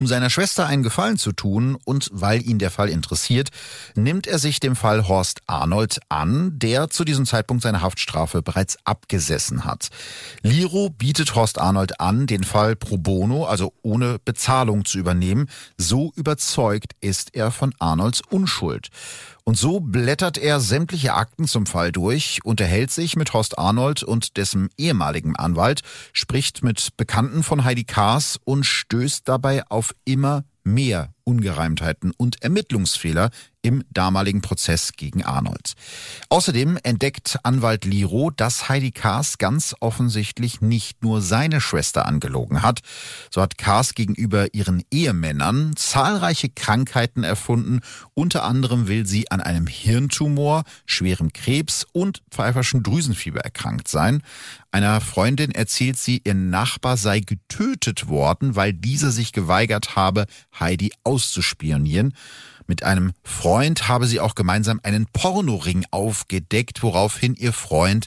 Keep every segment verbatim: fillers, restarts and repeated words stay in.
Um seiner Schwester einen Gefallen zu tun und weil ihn der Fall interessiert, nimmt er sich dem Fall Horst Arnold an, der zu diesem Zeitpunkt seine Haftstrafe bereits abgesessen hat. Liro bietet Horst Arnold an, den Fall pro bono, also ohne Bezahlung zu übernehmen. So überzeugt ist er von Arnolds Unschuld. Und so blättert er sämtliche Akten zum Fall durch, unterhält sich mit Horst Arnold und dessen ehemaligen Anwalt, spricht mit Bekannten von Heidi Kaas und stößt dabei auf immer mehr Ungereimtheiten und Ermittlungsfehler im damaligen Prozess gegen Arnold. Außerdem entdeckt Anwalt Liro, dass Heidi Kaas ganz offensichtlich nicht nur seine Schwester angelogen hat. So hat Kaas gegenüber ihren Ehemännern zahlreiche Krankheiten erfunden. Unter anderem will sie an einem Hirntumor, schwerem Krebs und Pfeifferschen Drüsenfieber erkrankt sein. Einer Freundin erzählt sie, ihr Nachbar sei getötet worden, weil dieser sich geweigert habe, Heidi auszuspionieren. Mit einem Freund habe sie auch gemeinsam einen Pornoring aufgedeckt, woraufhin ihr Freund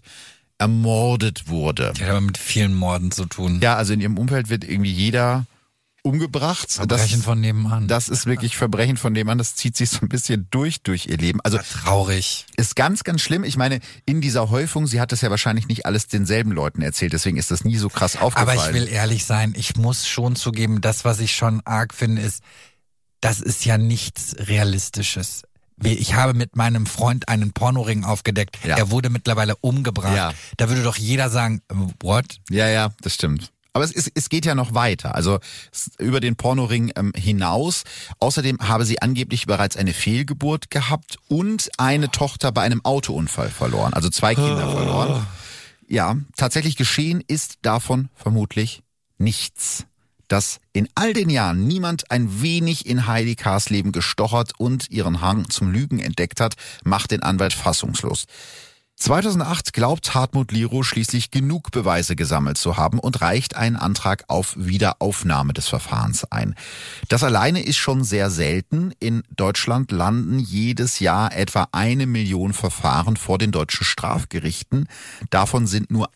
ermordet wurde. Die hat aber mit vielen Morden zu tun. Ja, also in ihrem Umfeld wird irgendwie jeder umgebracht. Verbrechen das, von nebenan. Das ist wirklich Verbrechen von nebenan. Das zieht sich so ein bisschen durch, durch ihr Leben. Also traurig. Ist ganz, ganz schlimm. Ich meine, in dieser Häufung, sie hat das ja wahrscheinlich nicht alles denselben Leuten erzählt. Deswegen ist das nie so krass aufgefallen. Aber ich will ehrlich sein, ich muss schon zugeben, das, was ich schon arg finde, ist, das ist ja nichts Realistisches. Ich habe mit meinem Freund einen Pornoring aufgedeckt. Ja. Er wurde mittlerweile umgebracht. Ja. Da würde doch jeder sagen, what? Ja, ja, das stimmt. Aber es, ist, es geht ja noch weiter, also über den Pornoring ähm, hinaus. Außerdem habe sie angeblich bereits eine Fehlgeburt gehabt und eine Tochter bei einem Autounfall verloren. Also zwei Kinder oh. verloren. Ja, tatsächlich geschehen ist davon vermutlich nichts. Dass in all den Jahren niemand ein wenig in Heidi Kaas Leben gestochert und ihren Hang zum Lügen entdeckt hat, macht den Anwalt fassungslos. zweitausendacht glaubt Hartmut Liro schließlich genug Beweise gesammelt zu haben und reicht einen Antrag auf Wiederaufnahme des Verfahrens ein. Das alleine ist schon sehr selten. In Deutschland landen jedes Jahr etwa eine Million Verfahren vor den deutschen Strafgerichten. Davon sind nur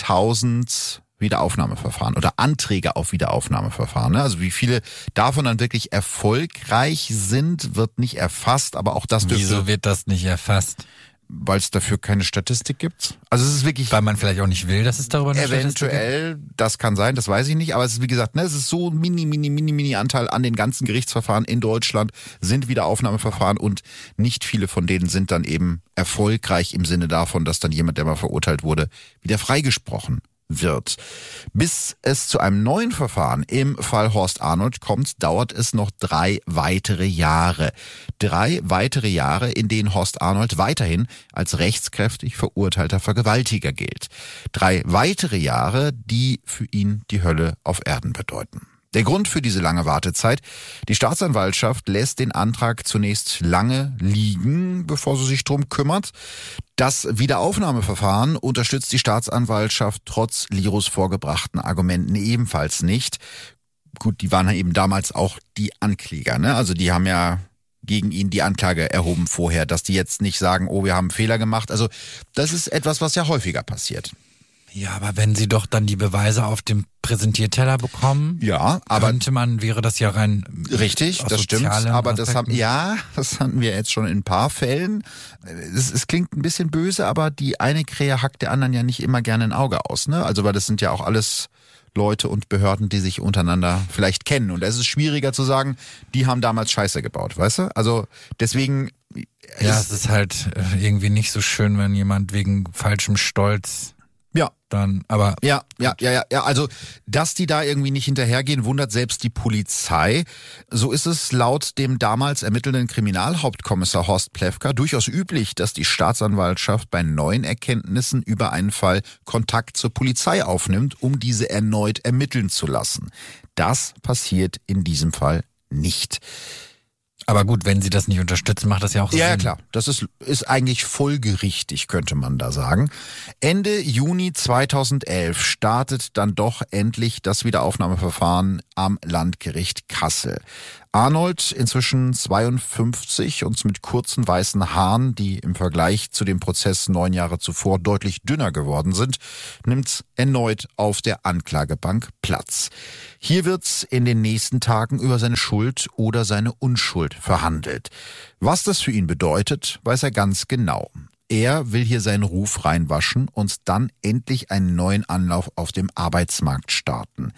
tausend Wiederaufnahmeverfahren oder Anträge auf Wiederaufnahmeverfahren. Also wie viele davon dann wirklich erfolgreich sind, wird nicht erfasst, aber auch das dürfte... Wieso wird das nicht erfasst? Weil es dafür keine Statistik gibt. Also es ist wirklich... Weil man vielleicht auch nicht will, dass es darüber eine Statistik gibt? Eventuell, das kann sein, das weiß ich nicht. Aber es ist wie gesagt, ne, es ist so ein mini, mini, mini, mini Anteil an den ganzen Gerichtsverfahren in Deutschland sind Wiederaufnahmeverfahren und nicht viele von denen sind dann eben erfolgreich im Sinne davon, dass dann jemand, der mal verurteilt wurde, wieder freigesprochen wird. Bis es zu einem neuen Verfahren im Fall Horst Arnold kommt, dauert es noch drei weitere Jahre. Drei weitere Jahre, in denen Horst Arnold weiterhin als rechtskräftig verurteilter Vergewaltiger gilt. Drei weitere Jahre, die für ihn die Hölle auf Erden bedeuten. Der Grund für diese lange Wartezeit: Die Staatsanwaltschaft lässt den Antrag zunächst lange liegen, bevor sie sich drum kümmert. Das Wiederaufnahmeverfahren unterstützt die Staatsanwaltschaft trotz Liros vorgebrachten Argumenten ebenfalls nicht. Gut, die waren eben damals auch die Ankläger, ne? Also die haben ja gegen ihn die Anklage erhoben vorher, dass die jetzt nicht sagen, oh, wir haben einen Fehler gemacht. Also das ist etwas, was ja häufiger passiert. Ja, aber wenn sie doch dann die Beweise auf dem Präsentierteller bekommen, ja, aber könnte man, wäre das ja rein richtig, das stimmt. Aber das haben, ja, das hatten wir jetzt schon in ein paar Fällen. Es, es klingt ein bisschen böse, aber die eine Krähe hackt der anderen ja nicht immer gerne ein Auge aus, ne? Also weil das sind ja auch alles Leute und Behörden, die sich untereinander vielleicht kennen. Und es ist schwieriger zu sagen, die haben damals Scheiße gebaut, weißt du? Also deswegen. Ja, es ist halt irgendwie nicht so schön, wenn jemand wegen falschem Stolz. Ja. Dann, aber. Ja, ja, ja, ja, ja. Also, dass die da irgendwie nicht hinterhergehen, wundert selbst die Polizei. So ist es laut dem damals ermittelnden Kriminalhauptkommissar Horst Plewka durchaus üblich, dass die Staatsanwaltschaft bei neuen Erkenntnissen über einen Fall Kontakt zur Polizei aufnimmt, um diese erneut ermitteln zu lassen. Das passiert in diesem Fall nicht. Aber gut, wenn sie das nicht unterstützen, macht das ja auch Sinn. Ja, klar. Das ist, ist eigentlich folgerichtig, könnte man da sagen. Ende Juni zweitausendelf startet dann doch endlich das Wiederaufnahmeverfahren am Landgericht Kassel. Arnold, inzwischen zweiundfünfzig und mit kurzen weißen Haaren, die im Vergleich zu dem Prozess neun Jahre zuvor deutlich dünner geworden sind, nimmt erneut auf der Anklagebank Platz. Hier wird in den nächsten Tagen über seine Schuld oder seine Unschuld verhandelt. Was das für ihn bedeutet, weiß er ganz genau. Er will hier seinen Ruf reinwaschen und dann endlich einen neuen Anlauf auf dem Arbeitsmarkt starten.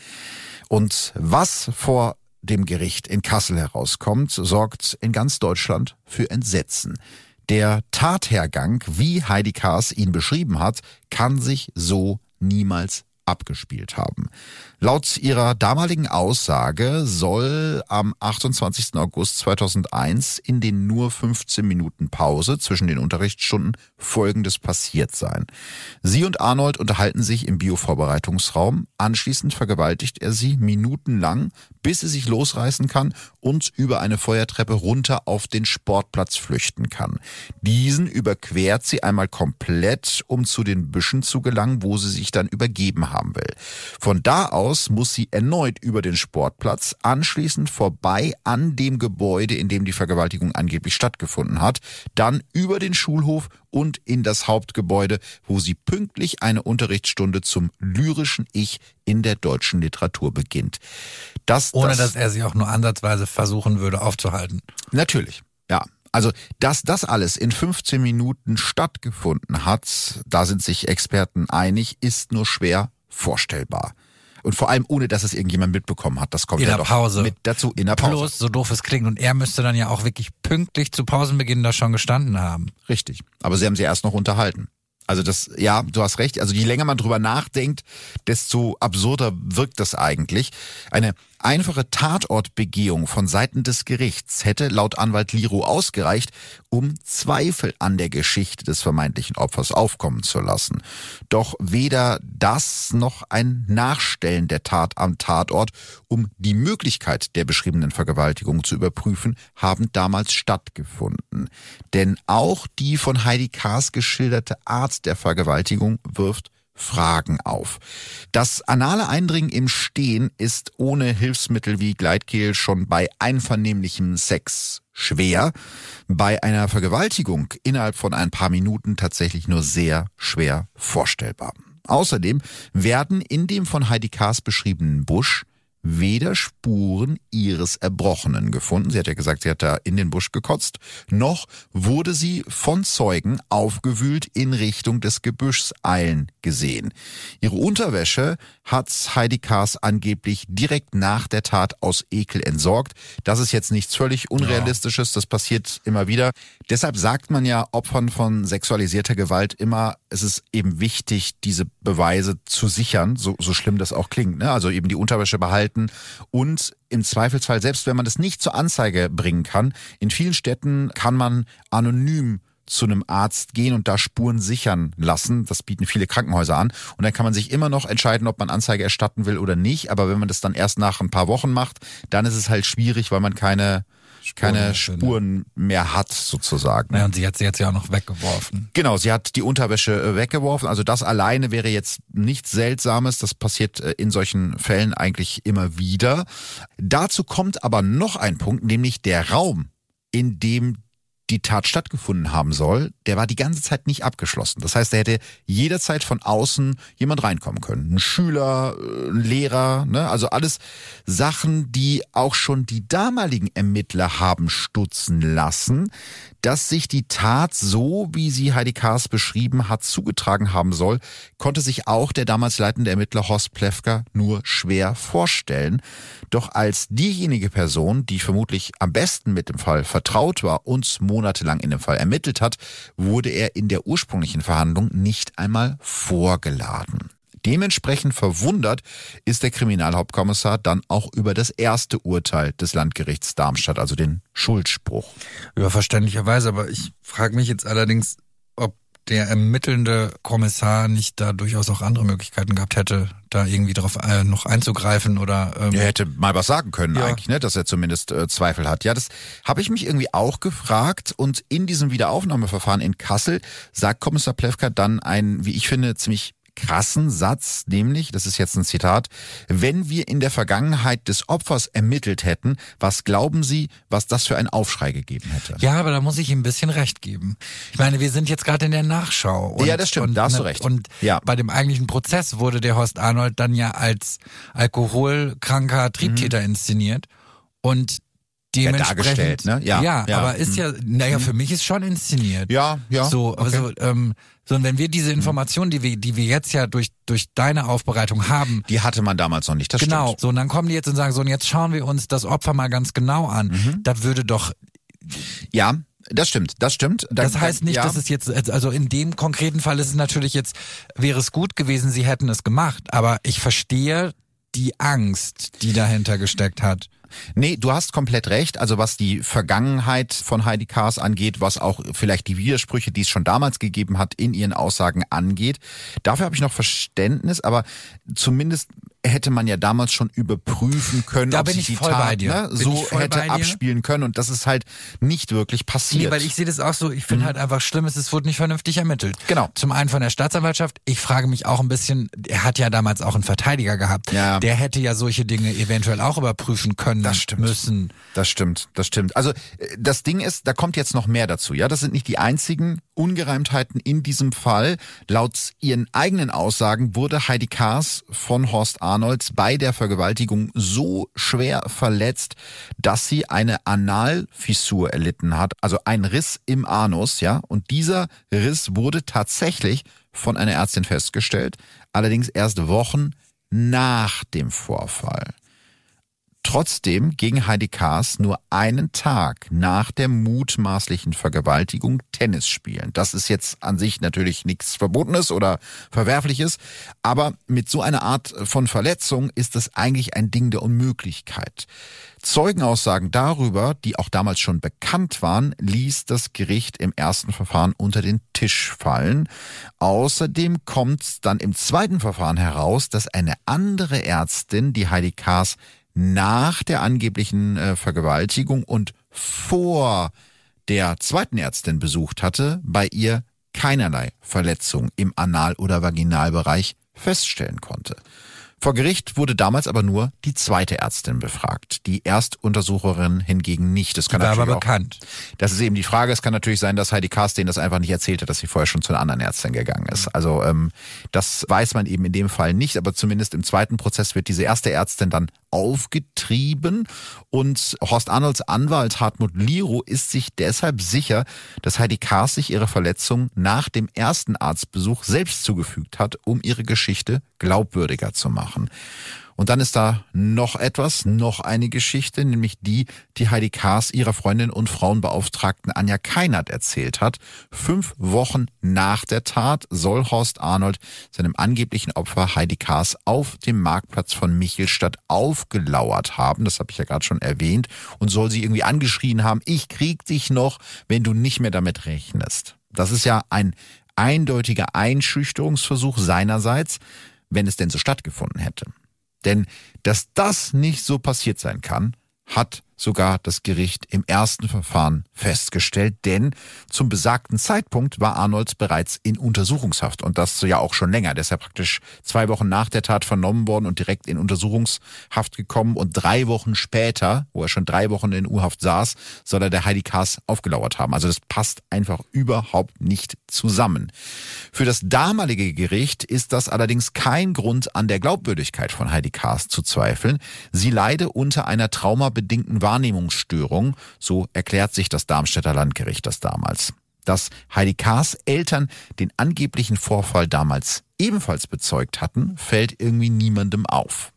Und was vor dem Gericht in Kassel herauskommt, sorgt in ganz Deutschland für Entsetzen. Der Tathergang, wie Heidi Kaas ihn beschrieben hat, kann sich so niemals abgespielt haben. Laut ihrer damaligen Aussage soll am achtundzwanzigsten August zweitausendeins in den nur fünfzehn Minuten Pause zwischen den Unterrichtsstunden Folgendes passiert sein. Sie und Arnold unterhalten sich im Bio-Vorbereitungsraum. Anschließend vergewaltigt er sie minutenlang, bis sie sich losreißen kann und über eine Feuertreppe runter auf den Sportplatz flüchten kann. Diesen überquert sie einmal komplett, um zu den Büschen zu gelangen, wo sie sich dann übergeben haben will. Von da aus muss sie erneut über den Sportplatz, anschließend vorbei an dem Gebäude, in dem die Vergewaltigung angeblich stattgefunden hat, dann über den Schulhof und in das Hauptgebäude, wo sie pünktlich eine Unterrichtsstunde zum lyrischen Ich in der deutschen Literatur beginnt. Das, Ohne das, dass er sie auch nur ansatzweise versuchen würde aufzuhalten. Natürlich, ja. Also, dass das alles in fünfzehn Minuten stattgefunden hat, da sind sich Experten einig, ist nur schwer vorstellbar. Und vor allem ohne, dass es irgendjemand mitbekommen hat. Das kommt in ja der doch Pause. mit dazu in der Pause. Plus, so doof es klingt. Und er müsste dann ja auch wirklich pünktlich zu Pausenbeginn da schon gestanden haben. Richtig. Aber sie haben sie erst noch unterhalten. Also das, ja, du hast recht. Also je länger man drüber nachdenkt, desto absurder wirkt das eigentlich. Eine einfache Tatortbegehung von Seiten des Gerichts hätte laut Anwalt Liro ausgereicht, um Zweifel an der Geschichte des vermeintlichen Opfers aufkommen zu lassen. Doch weder das noch ein Nachstellen der Tat am Tatort, um die Möglichkeit der beschriebenen Vergewaltigung zu überprüfen, haben damals stattgefunden. Denn auch die von Heidi Kaas geschilderte Art der Vergewaltigung wirft Fragen auf. Das anale Eindringen im Stehen ist ohne Hilfsmittel wie Gleitgel schon bei einvernehmlichem Sex schwer. Bei einer Vergewaltigung innerhalb von ein paar Minuten tatsächlich nur sehr schwer vorstellbar. Außerdem werden in dem von Heidi Kaas beschriebenen Busch weder Spuren ihres Erbrochenen gefunden. Sie hat ja gesagt, sie hat da in den Busch gekotzt. Noch wurde sie von Zeugen aufgewühlt in Richtung des Gebüschs eilen gesehen. Ihre Unterwäsche hat Heidi Kaas angeblich direkt nach der Tat aus Ekel entsorgt. Das ist jetzt nichts völlig Unrealistisches. Das passiert immer wieder. Deshalb sagt man ja Opfern von sexualisierter Gewalt immer, es ist eben wichtig, diese Beweise zu sichern, so, so schlimm das auch klingt, ne? Also eben die Unterwäsche behalten und im Zweifelsfall, selbst wenn man das nicht zur Anzeige bringen kann, in vielen Städten kann man anonym zu einem Arzt gehen und da Spuren sichern lassen. Das bieten viele Krankenhäuser an. Und dann kann man sich immer noch entscheiden, ob man Anzeige erstatten will oder nicht. Aber wenn man das dann erst nach ein paar Wochen macht, dann ist es halt schwierig, weil man keine Spuren keine Spuren mehr hat, sozusagen. Ja, und sie hat sie jetzt ja auch noch weggeworfen. Genau, sie hat die Unterwäsche weggeworfen. Also das alleine wäre jetzt nichts Seltsames. Das passiert in solchen Fällen eigentlich immer wieder. Dazu kommt aber noch ein Punkt, nämlich der Raum, in dem die Tat stattgefunden haben soll, der war die ganze Zeit nicht abgeschlossen. Das heißt, da hätte jederzeit von außen jemand reinkommen können. Ein Schüler, ein Lehrer, ne? Also alles Sachen, die auch schon die damaligen Ermittler haben stutzen lassen, dass sich die Tat so, wie sie Heidi Kaas beschrieben hat, zugetragen haben soll, konnte sich auch der damals leitende Ermittler Horst Plewka nur schwer vorstellen. Doch als diejenige Person, die vermutlich am besten mit dem Fall vertraut war und monatelang in dem Fall ermittelt hat, wurde er in der ursprünglichen Verhandlung nicht einmal vorgeladen. Dementsprechend verwundert ist der Kriminalhauptkommissar dann auch über das erste Urteil des Landgerichts Darmstadt, also den Schuldspruch. Ja, verständlicherweise, aber ich frage mich jetzt allerdings, ob der ermittelnde Kommissar nicht da durchaus auch andere Möglichkeiten gehabt hätte, da irgendwie drauf äh, noch einzugreifen oder... Ähm er hätte mal was sagen können ja. eigentlich, ne, dass er zumindest äh, Zweifel hat. Ja, das habe ich mich irgendwie auch gefragt und in diesem Wiederaufnahmeverfahren in Kassel sagt Kommissar Plewka dann einen, wie ich finde, ziemlich krassen Satz, nämlich, das ist jetzt ein Zitat, wenn wir in der Vergangenheit des Opfers ermittelt hätten, was glauben Sie, was das für einen Aufschrei gegeben hätte? Ja, aber da muss ich ihm ein bisschen recht geben. Ich meine, wir sind jetzt gerade in der Nachschau. Und, ja, das stimmt, und, da hast du recht. Und ja. bei dem eigentlichen Prozess wurde der Horst Arnold dann ja als alkoholkranker Triebtäter mhm. inszeniert und dementsprechend, ja, ne? ja, ja, ja, aber ist ja, naja, für mich ist schon inszeniert. Ja, ja. So, okay. also, ähm, so, und wenn wir diese Informationen, die wir, die wir jetzt ja durch, durch deine Aufbereitung haben. Die hatte man damals noch nicht, das genau, stimmt. So, und dann kommen die jetzt und sagen, so, und jetzt schauen wir uns das Opfer mal ganz genau an. Mhm. Das würde doch. Ja. Das stimmt, das stimmt. Da, das heißt nicht, ja. dass es jetzt, also in dem konkreten Fall ist es natürlich jetzt, wäre es gut gewesen, sie hätten es gemacht, aber ich verstehe die Angst, die dahinter gesteckt hat. Nee, du hast komplett recht. Also was die Vergangenheit von Heidi Kaas angeht, was auch vielleicht die Widersprüche, die es schon damals gegeben hat, in ihren Aussagen angeht. Dafür habe ich noch Verständnis, aber zumindest hätte man ja damals schon überprüfen können, da ob bin sich ich die voll Tat bei dir. Ne, so hätte abspielen können und das ist halt nicht wirklich passiert. Nee, weil ich sehe das auch so, ich finde mhm. halt einfach schlimm, es wurde nicht vernünftig ermittelt. Genau. Zum einen von der Staatsanwaltschaft, ich frage mich auch ein bisschen, er hat ja damals auch einen Verteidiger gehabt, ja. der hätte ja solche Dinge eventuell auch überprüfen können das stimmt. müssen. Das stimmt, das stimmt. Also das Ding ist, da kommt jetzt noch mehr dazu. Ja, das sind nicht die einzigen Ungereimtheiten in diesem Fall. Laut ihren eigenen Aussagen wurde Heidi Kaas von Horst Arnold bei der Vergewaltigung so schwer verletzt, dass sie eine Analfissur erlitten hat, also ein Riss im Anus, ja. Und dieser Riss wurde tatsächlich von einer Ärztin festgestellt, allerdings erst Wochen nach dem Vorfall. Trotzdem ging Heidi Kaas nur einen Tag nach der mutmaßlichen Vergewaltigung Tennis spielen. Das ist jetzt an sich natürlich nichts Verbotenes oder Verwerfliches, aber mit so einer Art von Verletzung ist es eigentlich ein Ding der Unmöglichkeit. Zeugenaussagen darüber, die auch damals schon bekannt waren, ließ das Gericht im ersten Verfahren unter den Tisch fallen. Außerdem kommt dann im zweiten Verfahren heraus, dass eine andere Ärztin, die Heidi Kaas nach der angeblichen äh, Vergewaltigung und vor der zweiten Ärztin besucht hatte, bei ihr keinerlei Verletzung im Anal- oder Vaginalbereich feststellen konnte. Vor Gericht wurde damals aber nur die zweite Ärztin befragt, die Erstuntersucherin hingegen nicht. Das kann die war natürlich aber auch, bekannt. Das ist eben die Frage. Es kann natürlich sein, dass Heidi Kaas denen das einfach nicht erzählt hat, dass sie vorher schon zu einer anderen Ärztin gegangen ist. Also ähm, das weiß man eben in dem Fall nicht, aber zumindest im zweiten Prozess wird diese erste Ärztin dann aufgetrieben und Horst Arnolds Anwalt Hartmut Liro ist sich deshalb sicher, dass Heidi Kaas sich ihre Verletzung nach dem ersten Arztbesuch selbst zugefügt hat, um ihre Geschichte glaubwürdiger zu machen. Und dann ist da noch etwas, noch eine Geschichte, nämlich die, die Heidi Kaas ihrer Freundin und Frauenbeauftragten Anja Keinert erzählt hat. Fünf Wochen nach der Tat soll Horst Arnold seinem angeblichen Opfer Heidi Kaas auf dem Marktplatz von Michelstadt aufgelauert haben. Das habe ich ja gerade schon erwähnt. Und soll sie irgendwie angeschrien haben, ich krieg dich noch, wenn du nicht mehr damit rechnest. Das ist ja ein eindeutiger Einschüchterungsversuch seinerseits, wenn es denn so stattgefunden hätte. Denn dass das nicht so passiert sein kann, hat sogar das Gericht im ersten Verfahren festgestellt, denn zum besagten Zeitpunkt war Arnold bereits in Untersuchungshaft und das ja auch schon länger. Der ist ja praktisch zwei Wochen nach der Tat vernommen worden und direkt in Untersuchungshaft gekommen und drei Wochen später, wo er schon drei Wochen in U-Haft saß, soll er der Heidi Kaas aufgelauert haben. Also das passt einfach überhaupt nicht zusammen. Für das damalige Gericht ist das allerdings kein Grund, an der Glaubwürdigkeit von Heidi Kaas zu zweifeln. Sie leide unter einer traumabedingten Wahrnehmungsstörung, so erklärt sich das Darmstädter Landgericht das damals. Dass Heidi Kaas Eltern den angeblichen Vorfall damals ebenfalls bezeugt hatten, fällt irgendwie niemandem auf.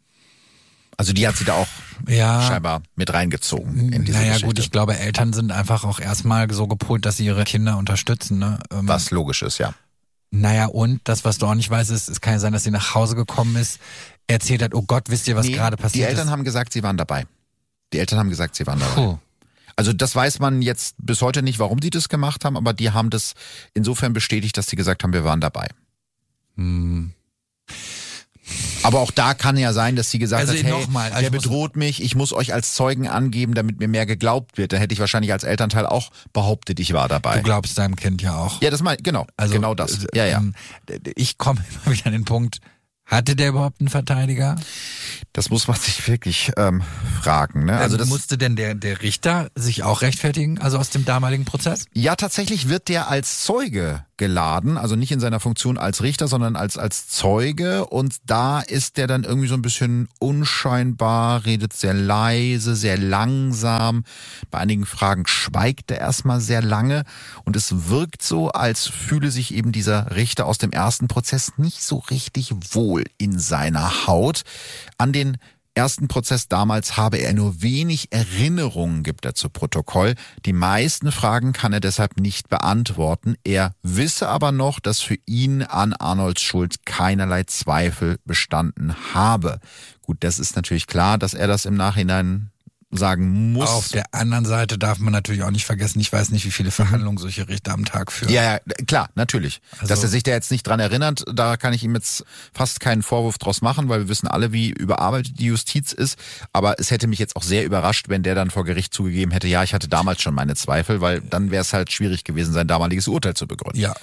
Also die hat sie da auch ja, scheinbar mit reingezogen in diese naja, Geschichte. Gut, ich glaube, Eltern sind einfach auch erstmal so gepolt, dass sie ihre Kinder unterstützen. Ne? Ähm, Was logisch ist, ja. Naja, und das, was du auch nicht weißt, ist, es kann ja sein, dass sie nach Hause gekommen ist, erzählt hat, oh Gott, wisst ihr, was nee, gerade passiert ist? Die Eltern ist? haben gesagt, sie waren dabei. Die Eltern haben gesagt, sie waren dabei. Puh. Also das weiß man jetzt bis heute nicht, warum die das gemacht haben, aber die haben das insofern bestätigt, dass sie gesagt haben, wir waren dabei. Hm. Aber auch da kann ja sein, dass sie gesagt Also hat, hey, nochmal, also der ich muss- bedroht mich, ich muss euch als Zeugen angeben, damit mir mehr geglaubt wird. Da hätte ich wahrscheinlich als Elternteil auch behauptet, ich war dabei. Du glaubst deinem Kind ja auch. Ja, das mein, genau, Also, genau das. äh, Ja, ja. ähm, Ich komme immer wieder an den Punkt, hatte der überhaupt einen Verteidiger? Das muss man sich wirklich ähm, fragen. Ne? Also Also das, musste denn der, der Richter sich auch rechtfertigen, also aus dem damaligen Prozess? ja, tatsächlich wird der als Zeuge geladen, also nicht in seiner Funktion als Richter, sondern als als Zeuge, und da ist der dann irgendwie so ein bisschen unscheinbar, redet sehr leise, sehr langsam. Bei einigen Fragen schweigt er erstmal sehr lange und es wirkt so, als fühle sich eben dieser Richter aus dem ersten Prozess nicht so richtig wohl in seiner Haut. An den ersten Prozess damals habe er nur wenig Erinnerungen, gibt er zu Protokoll. Die meisten Fragen kann er deshalb nicht beantworten. Er wisse aber noch, dass für ihn an Arnolds Schuld keinerlei Zweifel bestanden habe. Gut, das ist natürlich klar, dass er das im Nachhinein sagen muss. Auf der anderen Seite darf man natürlich auch nicht vergessen, ich weiß nicht, wie viele Verhandlungen solche Richter am Tag führen. Ja, ja, klar, natürlich. Also- Dass er sich da jetzt nicht dran erinnert, da kann ich ihm jetzt fast keinen Vorwurf draus machen, weil wir wissen alle, wie überarbeitet die Justiz ist. Aber es hätte mich jetzt auch sehr überrascht, wenn der dann vor Gericht zugegeben hätte, ja, ich hatte damals schon meine Zweifel, weil dann wäre es halt schwierig gewesen, sein damaliges Urteil zu begründen. Ja.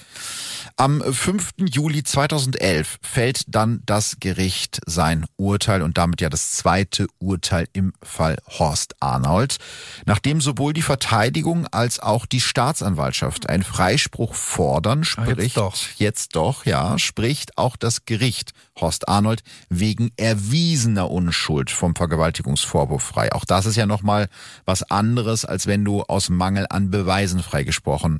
Am fünften Juli zweitausendelf fällt dann das Gericht sein Urteil und damit ja das zweite Urteil im Fall Horst Arnold. Nachdem sowohl die Verteidigung als auch die Staatsanwaltschaft einen Freispruch fordern, spricht jetzt doch. jetzt doch, ja, spricht auch das Gericht Horst Arnold wegen erwiesener Unschuld vom Vergewaltigungsvorwurf frei. Auch das ist ja nochmal was anderes, als wenn du aus Mangel an Beweisen freigesprochen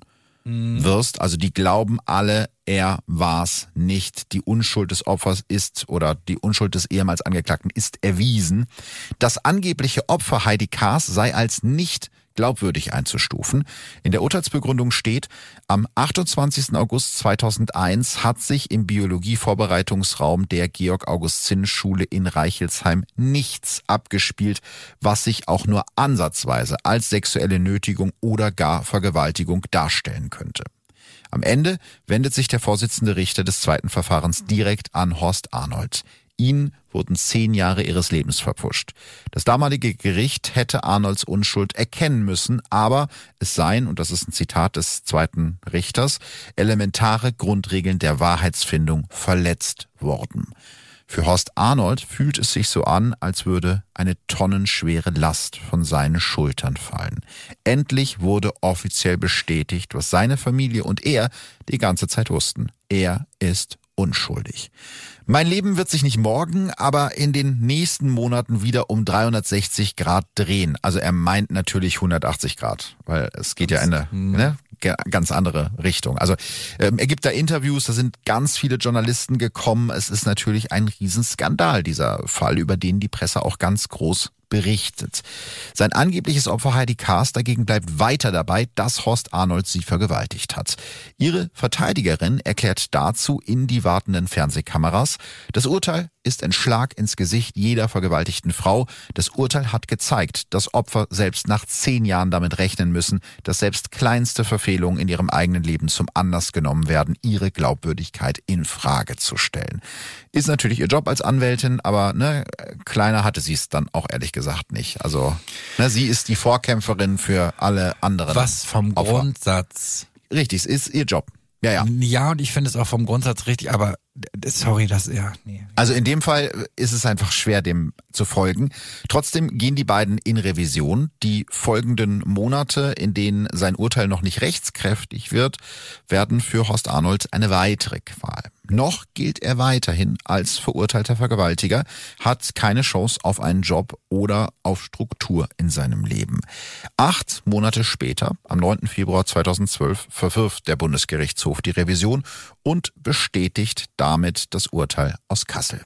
wirst. Also die glauben alle, er war's nicht. Die Unschuld des Opfers ist oder die Unschuld des ehemals Angeklagten ist erwiesen. Das angebliche Opfer Heidi Kaas sei als nicht glaubwürdig einzustufen. In der Urteilsbegründung steht, am achtundzwanzigsten August zweitausendeins hat sich im Biologie-Vorbereitungsraum der Georg-August-Zinn-Schule in Reichelsheim nichts abgespielt, was sich auch nur ansatzweise als sexuelle Nötigung oder gar Vergewaltigung darstellen könnte. Am Ende wendet sich der Vorsitzende Richter des zweiten Verfahrens direkt an Horst Arnold. Ihnen wurden zehn Jahre ihres Lebens verpfuscht. Das damalige Gericht hätte Arnolds Unschuld erkennen müssen, aber es seien, und das ist ein Zitat des zweiten Richters, elementare Grundregeln der Wahrheitsfindung verletzt worden. Für Horst Arnold fühlt es sich so an, als würde eine tonnenschwere Last von seinen Schultern fallen. Endlich wurde offiziell bestätigt, was seine Familie und er die ganze Zeit wussten. Er ist unschuldig. Mein Leben wird sich nicht morgen, aber in den nächsten Monaten wieder um dreihundertsechzig Grad drehen. Also er meint natürlich hundertachtzig Grad, weil es geht ja in eine ne, ganz andere Richtung. Also ähm, er gibt da Interviews, da sind ganz viele Journalisten gekommen. Es ist natürlich ein Riesenskandal, dieser Fall, über den die Presse auch ganz groß berichtet. Sein angebliches Opfer Heidi Kaas dagegen bleibt weiter dabei, dass Horst Arnold sie vergewaltigt hat. Ihre Verteidigerin erklärt dazu in die wartenden Fernsehkameras, das Urteil ist ein Schlag ins Gesicht jeder vergewaltigten Frau. Das Urteil hat gezeigt, dass Opfer selbst nach zehn Jahren damit rechnen müssen, dass selbst kleinste Verfehlungen in ihrem eigenen Leben zum Anlass genommen werden, ihre Glaubwürdigkeit in Frage zu stellen. Ist natürlich ihr Job als Anwältin, aber ne, kleiner hatte sie es dann auch ehrlich gesagt nicht. Also ne, sie ist die Vorkämpferin für alle anderen. Was vom Opfer. Grundsatz. Richtig, es ist ihr Job. Ja, ja. Ja, und ich finde es auch vom Grundsatz richtig, aber sorry, das ja, nee. Also in dem Fall ist es einfach schwer, dem zu folgen. Trotzdem gehen die beiden in Revision. Die folgenden Monate, in denen sein Urteil noch nicht rechtskräftig wird, werden für Horst Arnold eine weitere Qual. Noch gilt er weiterhin als verurteilter Vergewaltiger, hat keine Chance auf einen Job oder auf Struktur in seinem Leben. Acht Monate später, am neunten Februar zweitausendzwölf, verwirft der Bundesgerichtshof die Revision und bestätigt damit das Urteil aus Kassel.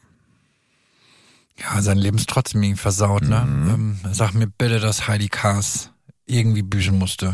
Ja, sein Leben ist trotzdem irgendwie versaut, ne? Mhm. Ähm, sag mir bitte, dass Heidi Kaas irgendwie büßen musste.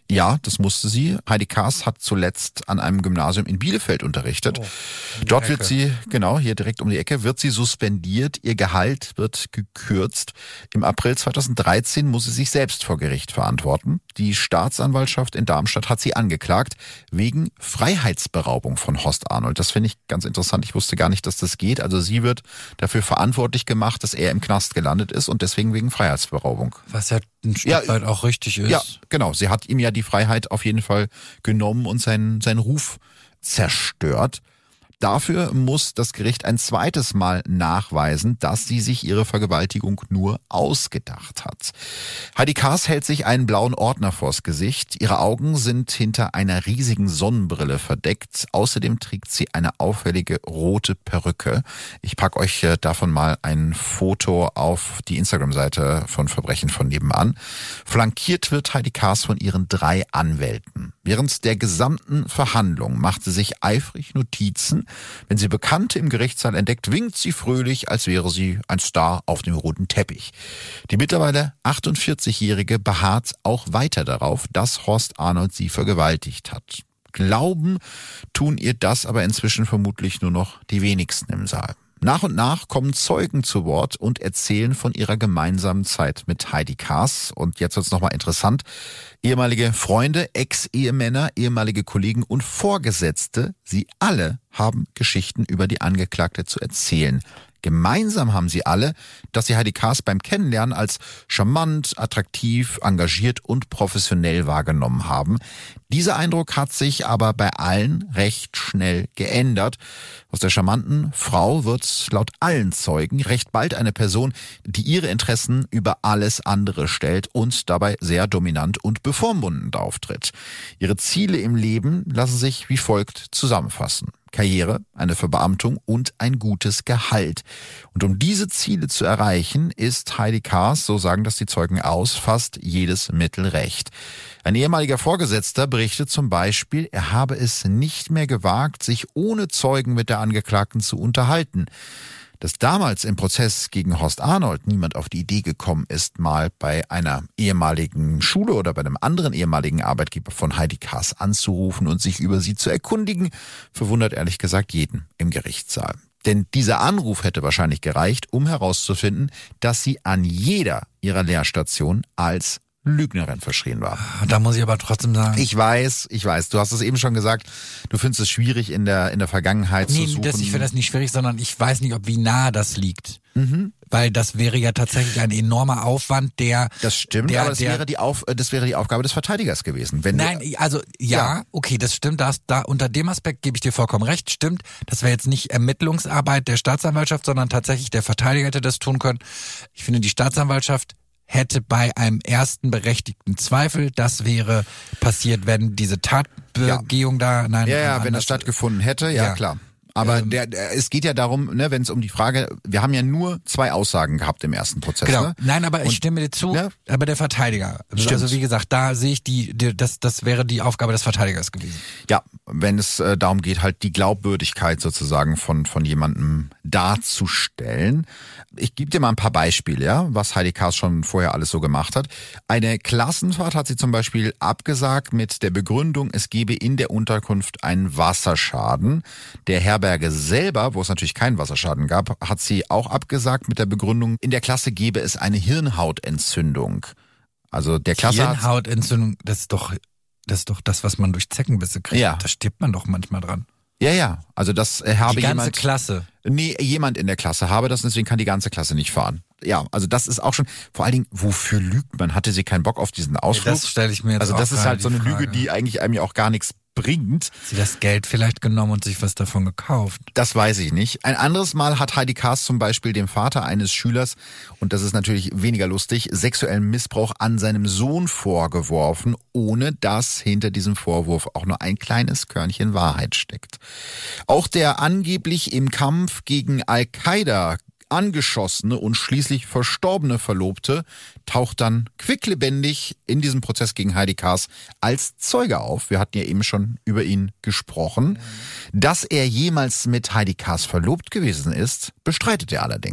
Ja, das musste sie. Heidi Kaas hat zuletzt an einem Gymnasium in Bielefeld unterrichtet. Oh, Dort wird sie, genau, hier direkt um die Ecke, wird sie suspendiert. Ihr Gehalt wird gekürzt. Im April zweitausenddreizehn muss sie sich selbst vor Gericht verantworten. Die Staatsanwaltschaft in Darmstadt hat sie angeklagt wegen Freiheitsberaubung von Horst Arnold. Das finde ich ganz interessant. Ich wusste gar nicht, dass das geht. Also sie wird dafür verantwortlich gemacht, dass er im Knast gelandet ist und deswegen wegen Freiheitsberaubung. Was ja ein Stück ja, weit auch richtig ist. Ja, genau. Sie hat ihm ja die Freiheit auf jeden Fall genommen und seinen, seinen Ruf zerstört. Dafür muss das Gericht ein zweites Mal nachweisen, dass sie sich ihre Vergewaltigung nur ausgedacht hat. Heidi Kaas hält sich einen blauen Ordner vors Gesicht. Ihre Augen sind hinter einer riesigen Sonnenbrille verdeckt. Außerdem trägt sie eine auffällige rote Perücke. Ich packe euch davon mal ein Foto auf die Instagram-Seite von Verbrechen von nebenan. Flankiert wird Heidi Kaas von ihren drei Anwälten. Während der gesamten Verhandlung macht sie sich eifrig Notizen. Wenn sie Bekannte im Gerichtssaal entdeckt, winkt sie fröhlich, als wäre sie ein Star auf dem roten Teppich. Die mittlerweile achtundvierzigjährige beharrt auch weiter darauf, dass Horst Arnold sie vergewaltigt hat. Glauben tun ihr das aber inzwischen vermutlich nur noch die wenigsten im Saal. Nach und nach kommen Zeugen zu Wort und erzählen von ihrer gemeinsamen Zeit mit Heidi Kaas. Und jetzt wird's nochmal interessant. Ehemalige Freunde, Ex-Ehemänner, ehemalige Kollegen und Vorgesetzte, sie alle haben Geschichten über die Angeklagte zu erzählen. Gemeinsam haben sie alle, dass sie Heidi Kaas beim Kennenlernen als charmant, attraktiv, engagiert und professionell wahrgenommen haben. Dieser Eindruck hat sich aber bei allen recht schnell geändert. Aus der charmanten Frau wird laut allen Zeugen recht bald eine Person, die ihre Interessen über alles andere stellt und dabei sehr dominant und bevormundend auftritt. Ihre Ziele im Leben lassen sich wie folgt zusammenfassen. Karriere, eine Verbeamtung und ein gutes Gehalt. Und um diese Ziele zu erreichen, ist Heidi Kaas, so sagen das die Zeugen aus, fast jedes Mittel recht. Ein ehemaliger Vorgesetzter berichtet zum Beispiel, er habe es nicht mehr gewagt, sich ohne Zeugen mit der Angeklagten zu unterhalten. Dass damals im Prozess gegen Horst Arnold niemand auf die Idee gekommen ist, mal bei einer ehemaligen Schule oder bei einem anderen ehemaligen Arbeitgeber von Heidi Kaas anzurufen und sich über sie zu erkundigen, verwundert ehrlich gesagt jeden im Gerichtssaal. Denn dieser Anruf hätte wahrscheinlich gereicht, um herauszufinden, dass sie an jeder ihrer Lehrstationen als Lügnerin verschrien war. Da muss ich aber trotzdem sagen. Ich weiß, ich weiß. Du hast es eben schon gesagt, du findest es schwierig in der, in der Vergangenheit nee, zu suchen. Das, ich finde das nicht schwierig, sondern ich weiß nicht, ob wie nah das liegt. Mhm. Weil das wäre ja tatsächlich ein enormer Aufwand, der... Das stimmt, der, aber das, der, wäre die Auf, das wäre die Aufgabe des Verteidigers gewesen. Wenn nein, du, also ja, ja, okay, das stimmt. Das, da, unter dem Aspekt gebe ich dir vollkommen recht. Stimmt, das wäre jetzt nicht Ermittlungsarbeit der Staatsanwaltschaft, sondern tatsächlich der Verteidiger hätte das tun können. Ich finde, die Staatsanwaltschaft hätte bei einem ersten berechtigten Zweifel, das wäre passiert, wenn diese Tatbegehung ja. da... Nein, ja, ja, wenn das stattgefunden hätte, ja, ja. klar. Aber ähm, der, der, es geht ja darum, ne, wenn es um die Frage, wir haben ja nur zwei Aussagen gehabt im ersten Prozess. Genau. Ne? Nein, aber Und, ich stimme dir zu, ja? aber der Verteidiger. Stimmt. Also wie gesagt, da sehe ich die, die das, das wäre die Aufgabe des Verteidigers gewesen. Ja, wenn es äh, darum geht, halt die Glaubwürdigkeit sozusagen von, von jemandem darzustellen. Ich gebe dir mal ein paar Beispiele, ja, was Heidi Kaas schon vorher alles so gemacht hat. Eine Klassenfahrt hat sie zum Beispiel abgesagt mit der Begründung, es gebe in der Unterkunft einen Wasserschaden. Der Herberge selber, wo es natürlich keinen Wasserschaden gab, hat sie auch abgesagt mit der Begründung, in der Klasse gebe es eine Hirnhautentzündung. Also der Klasse Hirnhautentzündung, das ist doch, das ist doch das, was man durch Zeckenbisse kriegt. Ja. Da stirbt man doch manchmal dran. Ja, ja, also das äh, habe die ganze jemand, Klasse. Nee, jemand in der Klasse habe das, deswegen kann die ganze Klasse nicht fahren. Ja, also das ist auch schon, vor allen Dingen, wofür lügt man? Hatte sie keinen Bock auf diesen Ausflug? Das stelle ich mir jetzt Also auch das ist halt so eine Frage. Lüge, die eigentlich einem ja auch gar nichts bringt. Hat sie das Geld vielleicht genommen und sich was davon gekauft? Das weiß ich nicht. Ein anderes Mal hat Heidi Kaas zum Beispiel dem Vater eines Schülers, und das ist natürlich weniger lustig, sexuellen Missbrauch an seinem Sohn vorgeworfen, ohne dass hinter diesem Vorwurf auch nur ein kleines Körnchen Wahrheit steckt. Auch der angeblich im Kampf gegen Al-Qaida angeschossene und schließlich verstorbene Verlobte taucht dann quicklebendig in diesem Prozess gegen Heidi Kaas als Zeuge auf. Wir hatten ja eben schon über ihn gesprochen. Mhm. Dass er jemals mit Heidi Kaas verlobt gewesen ist, bestreitet er allerdings.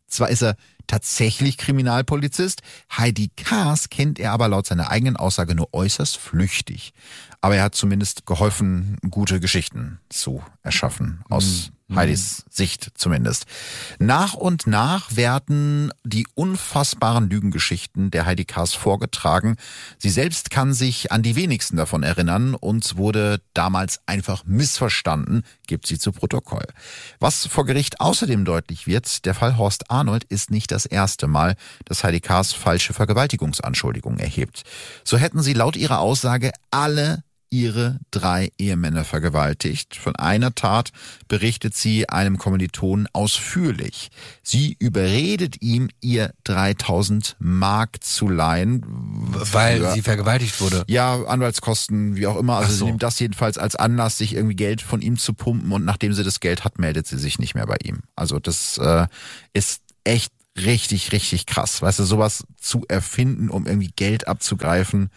Zwar ist er tatsächlich Kriminalpolizist, Heidi Kaas kennt er aber laut seiner eigenen Aussage nur äußerst flüchtig. Aber er hat zumindest geholfen, gute Geschichten zu erschaffen, aus mhm. Heidis Sicht zumindest. Nach und nach werden die unfassbaren Lügengeschichten der Heidi Kaas vorgetragen. Sie selbst kann sich an die wenigsten davon erinnern und wurde damals einfach missverstanden, gibt sie zu Protokoll. Was vor Gericht außerdem deutlich wird, der Fall Horst Arnold ist nicht das erste Mal, dass Heidi Kaas falsche Vergewaltigungsanschuldigungen erhebt. So hätten sie laut ihrer Aussage alle ihre drei Ehemänner vergewaltigt. Von einer Tat berichtet sie einem Kommilitonen ausführlich. Sie überredet ihm, ihr dreitausend Mark zu leihen. Weil für, sie vergewaltigt wurde? Ja, Anwaltskosten, wie auch immer. Also so. Sie nimmt das jedenfalls als Anlass, sich irgendwie Geld von ihm zu pumpen, und nachdem sie das Geld hat, meldet sie sich nicht mehr bei ihm. Also das äh, ist echt richtig, richtig krass. Weißt du, sowas zu erfinden, um irgendwie Geld abzugreifen.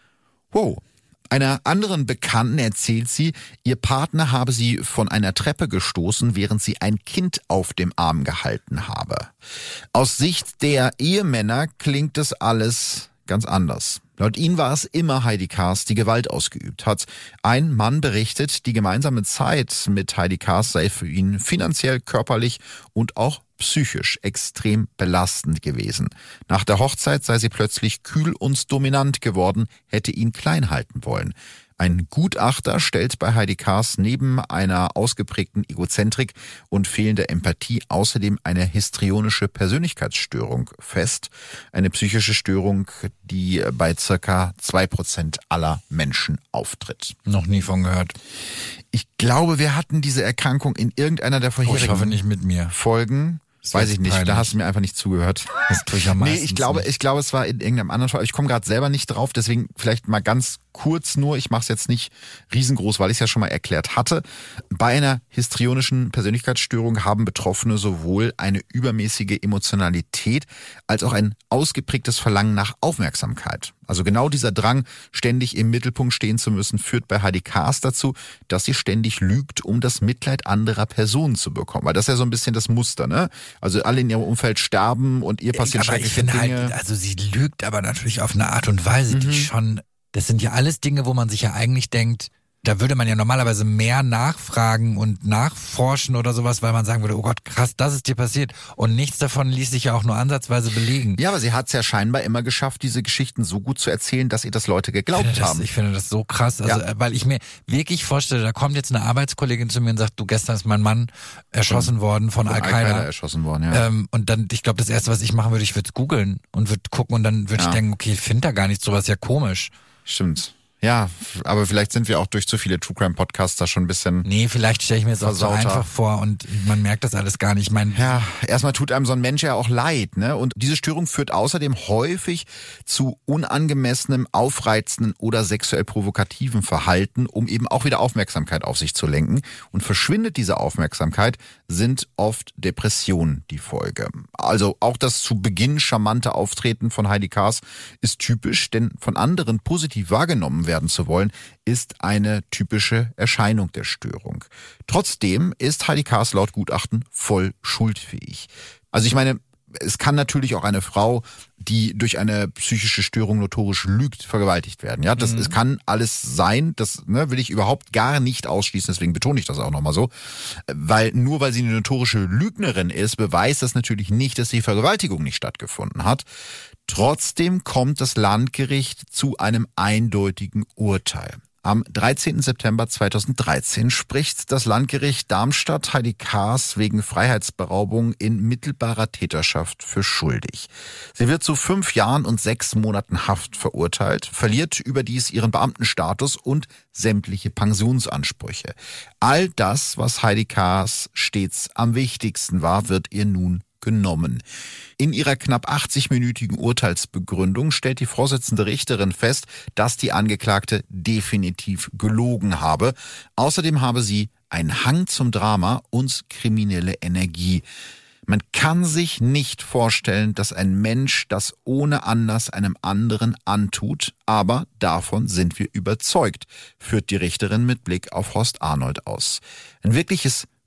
Wow. Einer anderen Bekannten erzählt sie, ihr Partner habe sie von einer Treppe gestoßen, während sie ein Kind auf dem Arm gehalten habe. Aus Sicht der Ehemänner klingt das alles ganz anders. Laut ihnen war es immer Heidi Kaas, die Gewalt ausgeübt hat. Ein Mann berichtet, die gemeinsame Zeit mit Heidi Kaas sei für ihn finanziell, körperlich und auch psychisch extrem belastend gewesen. Nach der Hochzeit sei sie plötzlich kühl und dominant geworden, hätte ihn klein halten wollen. Ein Gutachter stellt bei Heidi Kaas neben einer ausgeprägten Egozentrik und fehlender Empathie außerdem eine histrionische Persönlichkeitsstörung fest. Eine psychische Störung, die bei circa zwei Prozent aller Menschen auftritt. Noch nie von gehört. Ich glaube, wir hatten diese Erkrankung in irgendeiner der vorherigen oh, ich hoffe nicht mit mir. Folgen. Das weiß ich nicht, peinlich. Da hast du mir einfach nicht zugehört. Das tue ich am meisten. Nee, ich glaube, ich glaube, es war in irgendeinem anderen Fall. Ich komme gerade selber nicht drauf, deswegen vielleicht mal ganz kurz nur. Ich mache es jetzt nicht riesengroß, weil ich es ja schon mal erklärt hatte. Bei einer histrionischen Persönlichkeitsstörung haben Betroffene sowohl eine übermäßige Emotionalität als auch ein ausgeprägtes Verlangen nach Aufmerksamkeit. Also genau dieser Drang, ständig im Mittelpunkt stehen zu müssen, führt bei Heidi Kaas dazu, dass sie ständig lügt, um das Mitleid anderer Personen zu bekommen. Weil das ist ja so ein bisschen das Muster, ne? Also alle in ihrem Umfeld sterben und ihr passieren aber ich finde Dinge. Halt, also sie lügt aber natürlich auf eine Art und Weise, mhm. die schon, das sind ja alles Dinge, wo man sich ja eigentlich denkt, da würde man ja normalerweise mehr nachfragen und nachforschen oder sowas, weil man sagen würde, oh Gott, krass, das ist dir passiert. Und nichts davon ließ sich ja auch nur ansatzweise belegen. Ja, aber sie hat es ja scheinbar immer geschafft, diese Geschichten so gut zu erzählen, dass ihr das Leute geglaubt ich das, haben. Ich finde das so krass, also ja. weil ich mir wirklich vorstelle, da kommt jetzt eine Arbeitskollegin zu mir und sagt, du, gestern ist mein Mann erschossen von, worden von, von Al-Qaida. Al-Qaida erschossen worden, ja. Ähm, und dann, ich glaube, das Erste, was ich machen würde, ich würde es googeln und würde gucken und dann würde ja. ich denken, okay, ich finde da gar nichts, sowas ja komisch. Stimmt. Ja, aber vielleicht sind wir auch durch zu viele True Crime Podcasts da schon ein bisschen. Nee, vielleicht stelle ich mir das auch so einfach vor und man merkt das alles gar nicht. Ich mein, ja, erstmal tut einem so ein Mensch ja auch leid, ne? Und diese Störung führt außerdem häufig zu unangemessenem, aufreizenden oder sexuell provokativen Verhalten, um eben auch wieder Aufmerksamkeit auf sich zu lenken. Und verschwindet diese Aufmerksamkeit, sind oft Depressionen die Folge. Also auch das zu Beginn charmante Auftreten von Heidi Kaas ist typisch, denn von anderen positiv wahrgenommen werden zu wollen, ist eine typische Erscheinung der Störung. Trotzdem ist Heidi Kaas laut Gutachten voll schuldfähig. Also ich meine, es kann natürlich auch eine Frau, die durch eine psychische Störung notorisch lügt, vergewaltigt werden. Ja, das, mhm. es kann alles sein. Das ne, will ich überhaupt gar nicht ausschließen. Deswegen betone ich das auch nochmal so. Weil nur weil sie eine notorische Lügnerin ist, beweist das natürlich nicht, dass die Vergewaltigung nicht stattgefunden hat. Trotzdem kommt das Landgericht zu einem eindeutigen Urteil. Am dreizehnten September zweitausenddreizehn spricht das Landgericht Darmstadt Heidi Kaas wegen Freiheitsberaubung in mittelbarer Täterschaft für schuldig. Sie wird zu fünf Jahren und sechs Monaten Haft verurteilt, verliert überdies ihren Beamtenstatus und sämtliche Pensionsansprüche. All das, was Heidi Kaas stets am wichtigsten war, wird ihr nun genommen. In ihrer knapp achtzig-minütigen Urteilsbegründung stellt die Vorsitzende Richterin fest, dass die Angeklagte definitiv gelogen habe. Außerdem habe sie einen Hang zum Drama und kriminelle Energie. Man kann sich nicht vorstellen, dass ein Mensch das ohne Anlass einem anderen antut, aber davon sind wir überzeugt, führt die Richterin mit Blick auf Horst Arnold aus. Ein wirkliches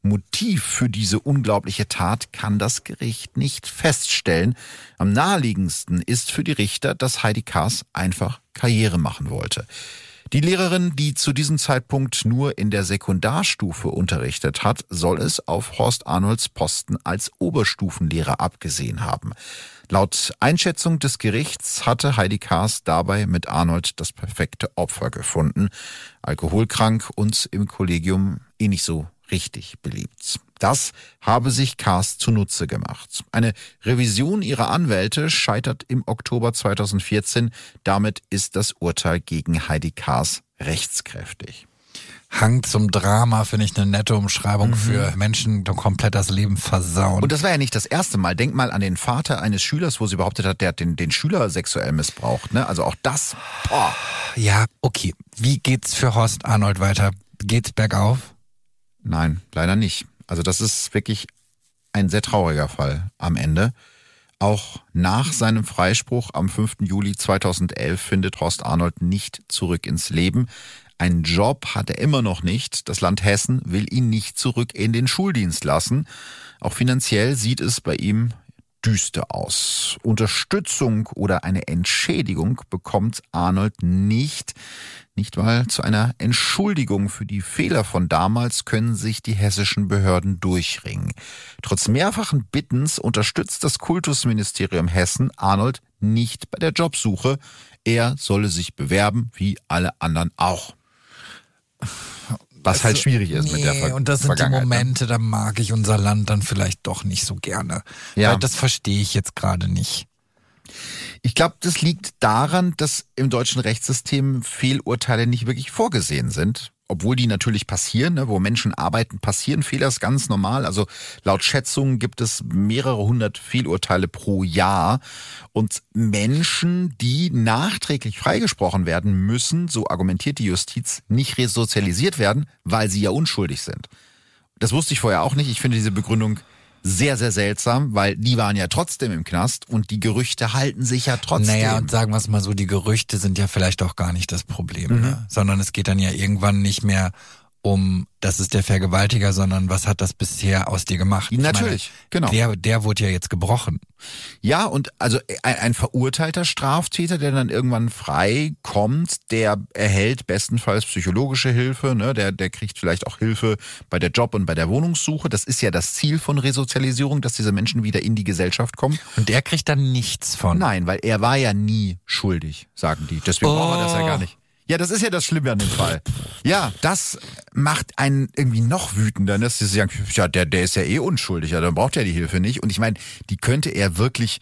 Motiv für diese unglaubliche Tat kann das Gericht nicht feststellen. Am naheliegendsten ist für die Richter, dass Heidi Kaas einfach Karriere machen wollte. Die Lehrerin, die zu diesem Zeitpunkt nur in der Sekundarstufe unterrichtet hat, soll es auf Horst Arnolds Posten als Oberstufenlehrer abgesehen haben. Laut Einschätzung des Gerichts hatte Heidi Kaas dabei mit Arnold das perfekte Opfer gefunden. Alkoholkrank und im Kollegium eh nicht so richtig beliebt. Das habe sich Kaas zunutze gemacht. Eine Revision ihrer Anwälte scheitert im Oktober zweitausendvierzehn. Damit ist das Urteil gegen Heidi Kaas rechtskräftig. Hang zum Drama finde ich eine nette Umschreibung mhm. für Menschen, die komplett das Leben versauen. Und das war ja nicht das erste Mal. Denk mal an den Vater eines Schülers, wo sie behauptet hat, der hat den, den Schüler sexuell missbraucht. Ne? Also auch das. Boah. Ja, okay. Wie geht's für Horst Arnold weiter? Geht's bergauf? Nein, leider nicht. Also das ist wirklich ein sehr trauriger Fall am Ende. Auch nach seinem Freispruch am fünften Juli zweitausendelf findet Horst Arnold nicht zurück ins Leben. Einen Job hat er immer noch nicht. Das Land Hessen will ihn nicht zurück in den Schuldienst lassen. Auch finanziell sieht es bei ihm düster aus. Unterstützung oder eine Entschädigung bekommt Arnold nicht. Nicht mal zu einer Entschuldigung für die Fehler von damals können sich die hessischen Behörden durchringen. Trotz mehrfachen Bittens unterstützt das Kultusministerium Hessen Arnold nicht bei der Jobsuche. Er solle sich bewerben, wie alle anderen auch. Was also, halt schwierig ist nee, mit der Ver- und das sind die Momente, ne? Da mag ich unser Land dann vielleicht doch nicht so gerne. Ja. Weil das verstehe ich jetzt gerade nicht. Ich glaube, das liegt daran, dass im deutschen Rechtssystem Fehlurteile nicht wirklich vorgesehen sind. Obwohl die natürlich passieren, ne, wo Menschen arbeiten, passieren Fehler, ist ganz normal. Also laut Schätzungen gibt es mehrere hundert Fehlurteile pro Jahr. Und Menschen, die nachträglich freigesprochen werden müssen, so argumentiert die Justiz, nicht resozialisiert werden, weil sie ja unschuldig sind. Das wusste ich vorher auch nicht. Ich finde diese Begründung sehr, sehr seltsam, weil die waren ja trotzdem im Knast und die Gerüchte halten sich ja trotzdem. Naja, und sagen wir es mal so, die Gerüchte sind ja vielleicht auch gar nicht das Problem, mhm. ne? Sondern es geht dann ja irgendwann nicht mehr um, das ist der Vergewaltiger, sondern was hat das bisher aus dir gemacht? Ich Natürlich, meine, genau. Der, der wurde ja jetzt gebrochen. Ja, und also ein, ein verurteilter Straftäter, der dann irgendwann frei kommt, der erhält bestenfalls psychologische Hilfe, ne? der, der kriegt vielleicht auch Hilfe bei der Job- und bei der Wohnungssuche. Das ist ja das Ziel von Resozialisierung, dass diese Menschen wieder in die Gesellschaft kommen. Und der kriegt dann nichts von? Nein, weil er war ja nie schuldig, sagen die. Deswegen oh. brauchen wir das ja gar nicht. Ja, das ist ja das Schlimme an dem Fall. Ja, das macht einen irgendwie noch wütender, dass sie sagen, ja, der, der ist ja eh unschuldig, ja, dann braucht er die Hilfe nicht. Und ich meine, die könnte er wirklich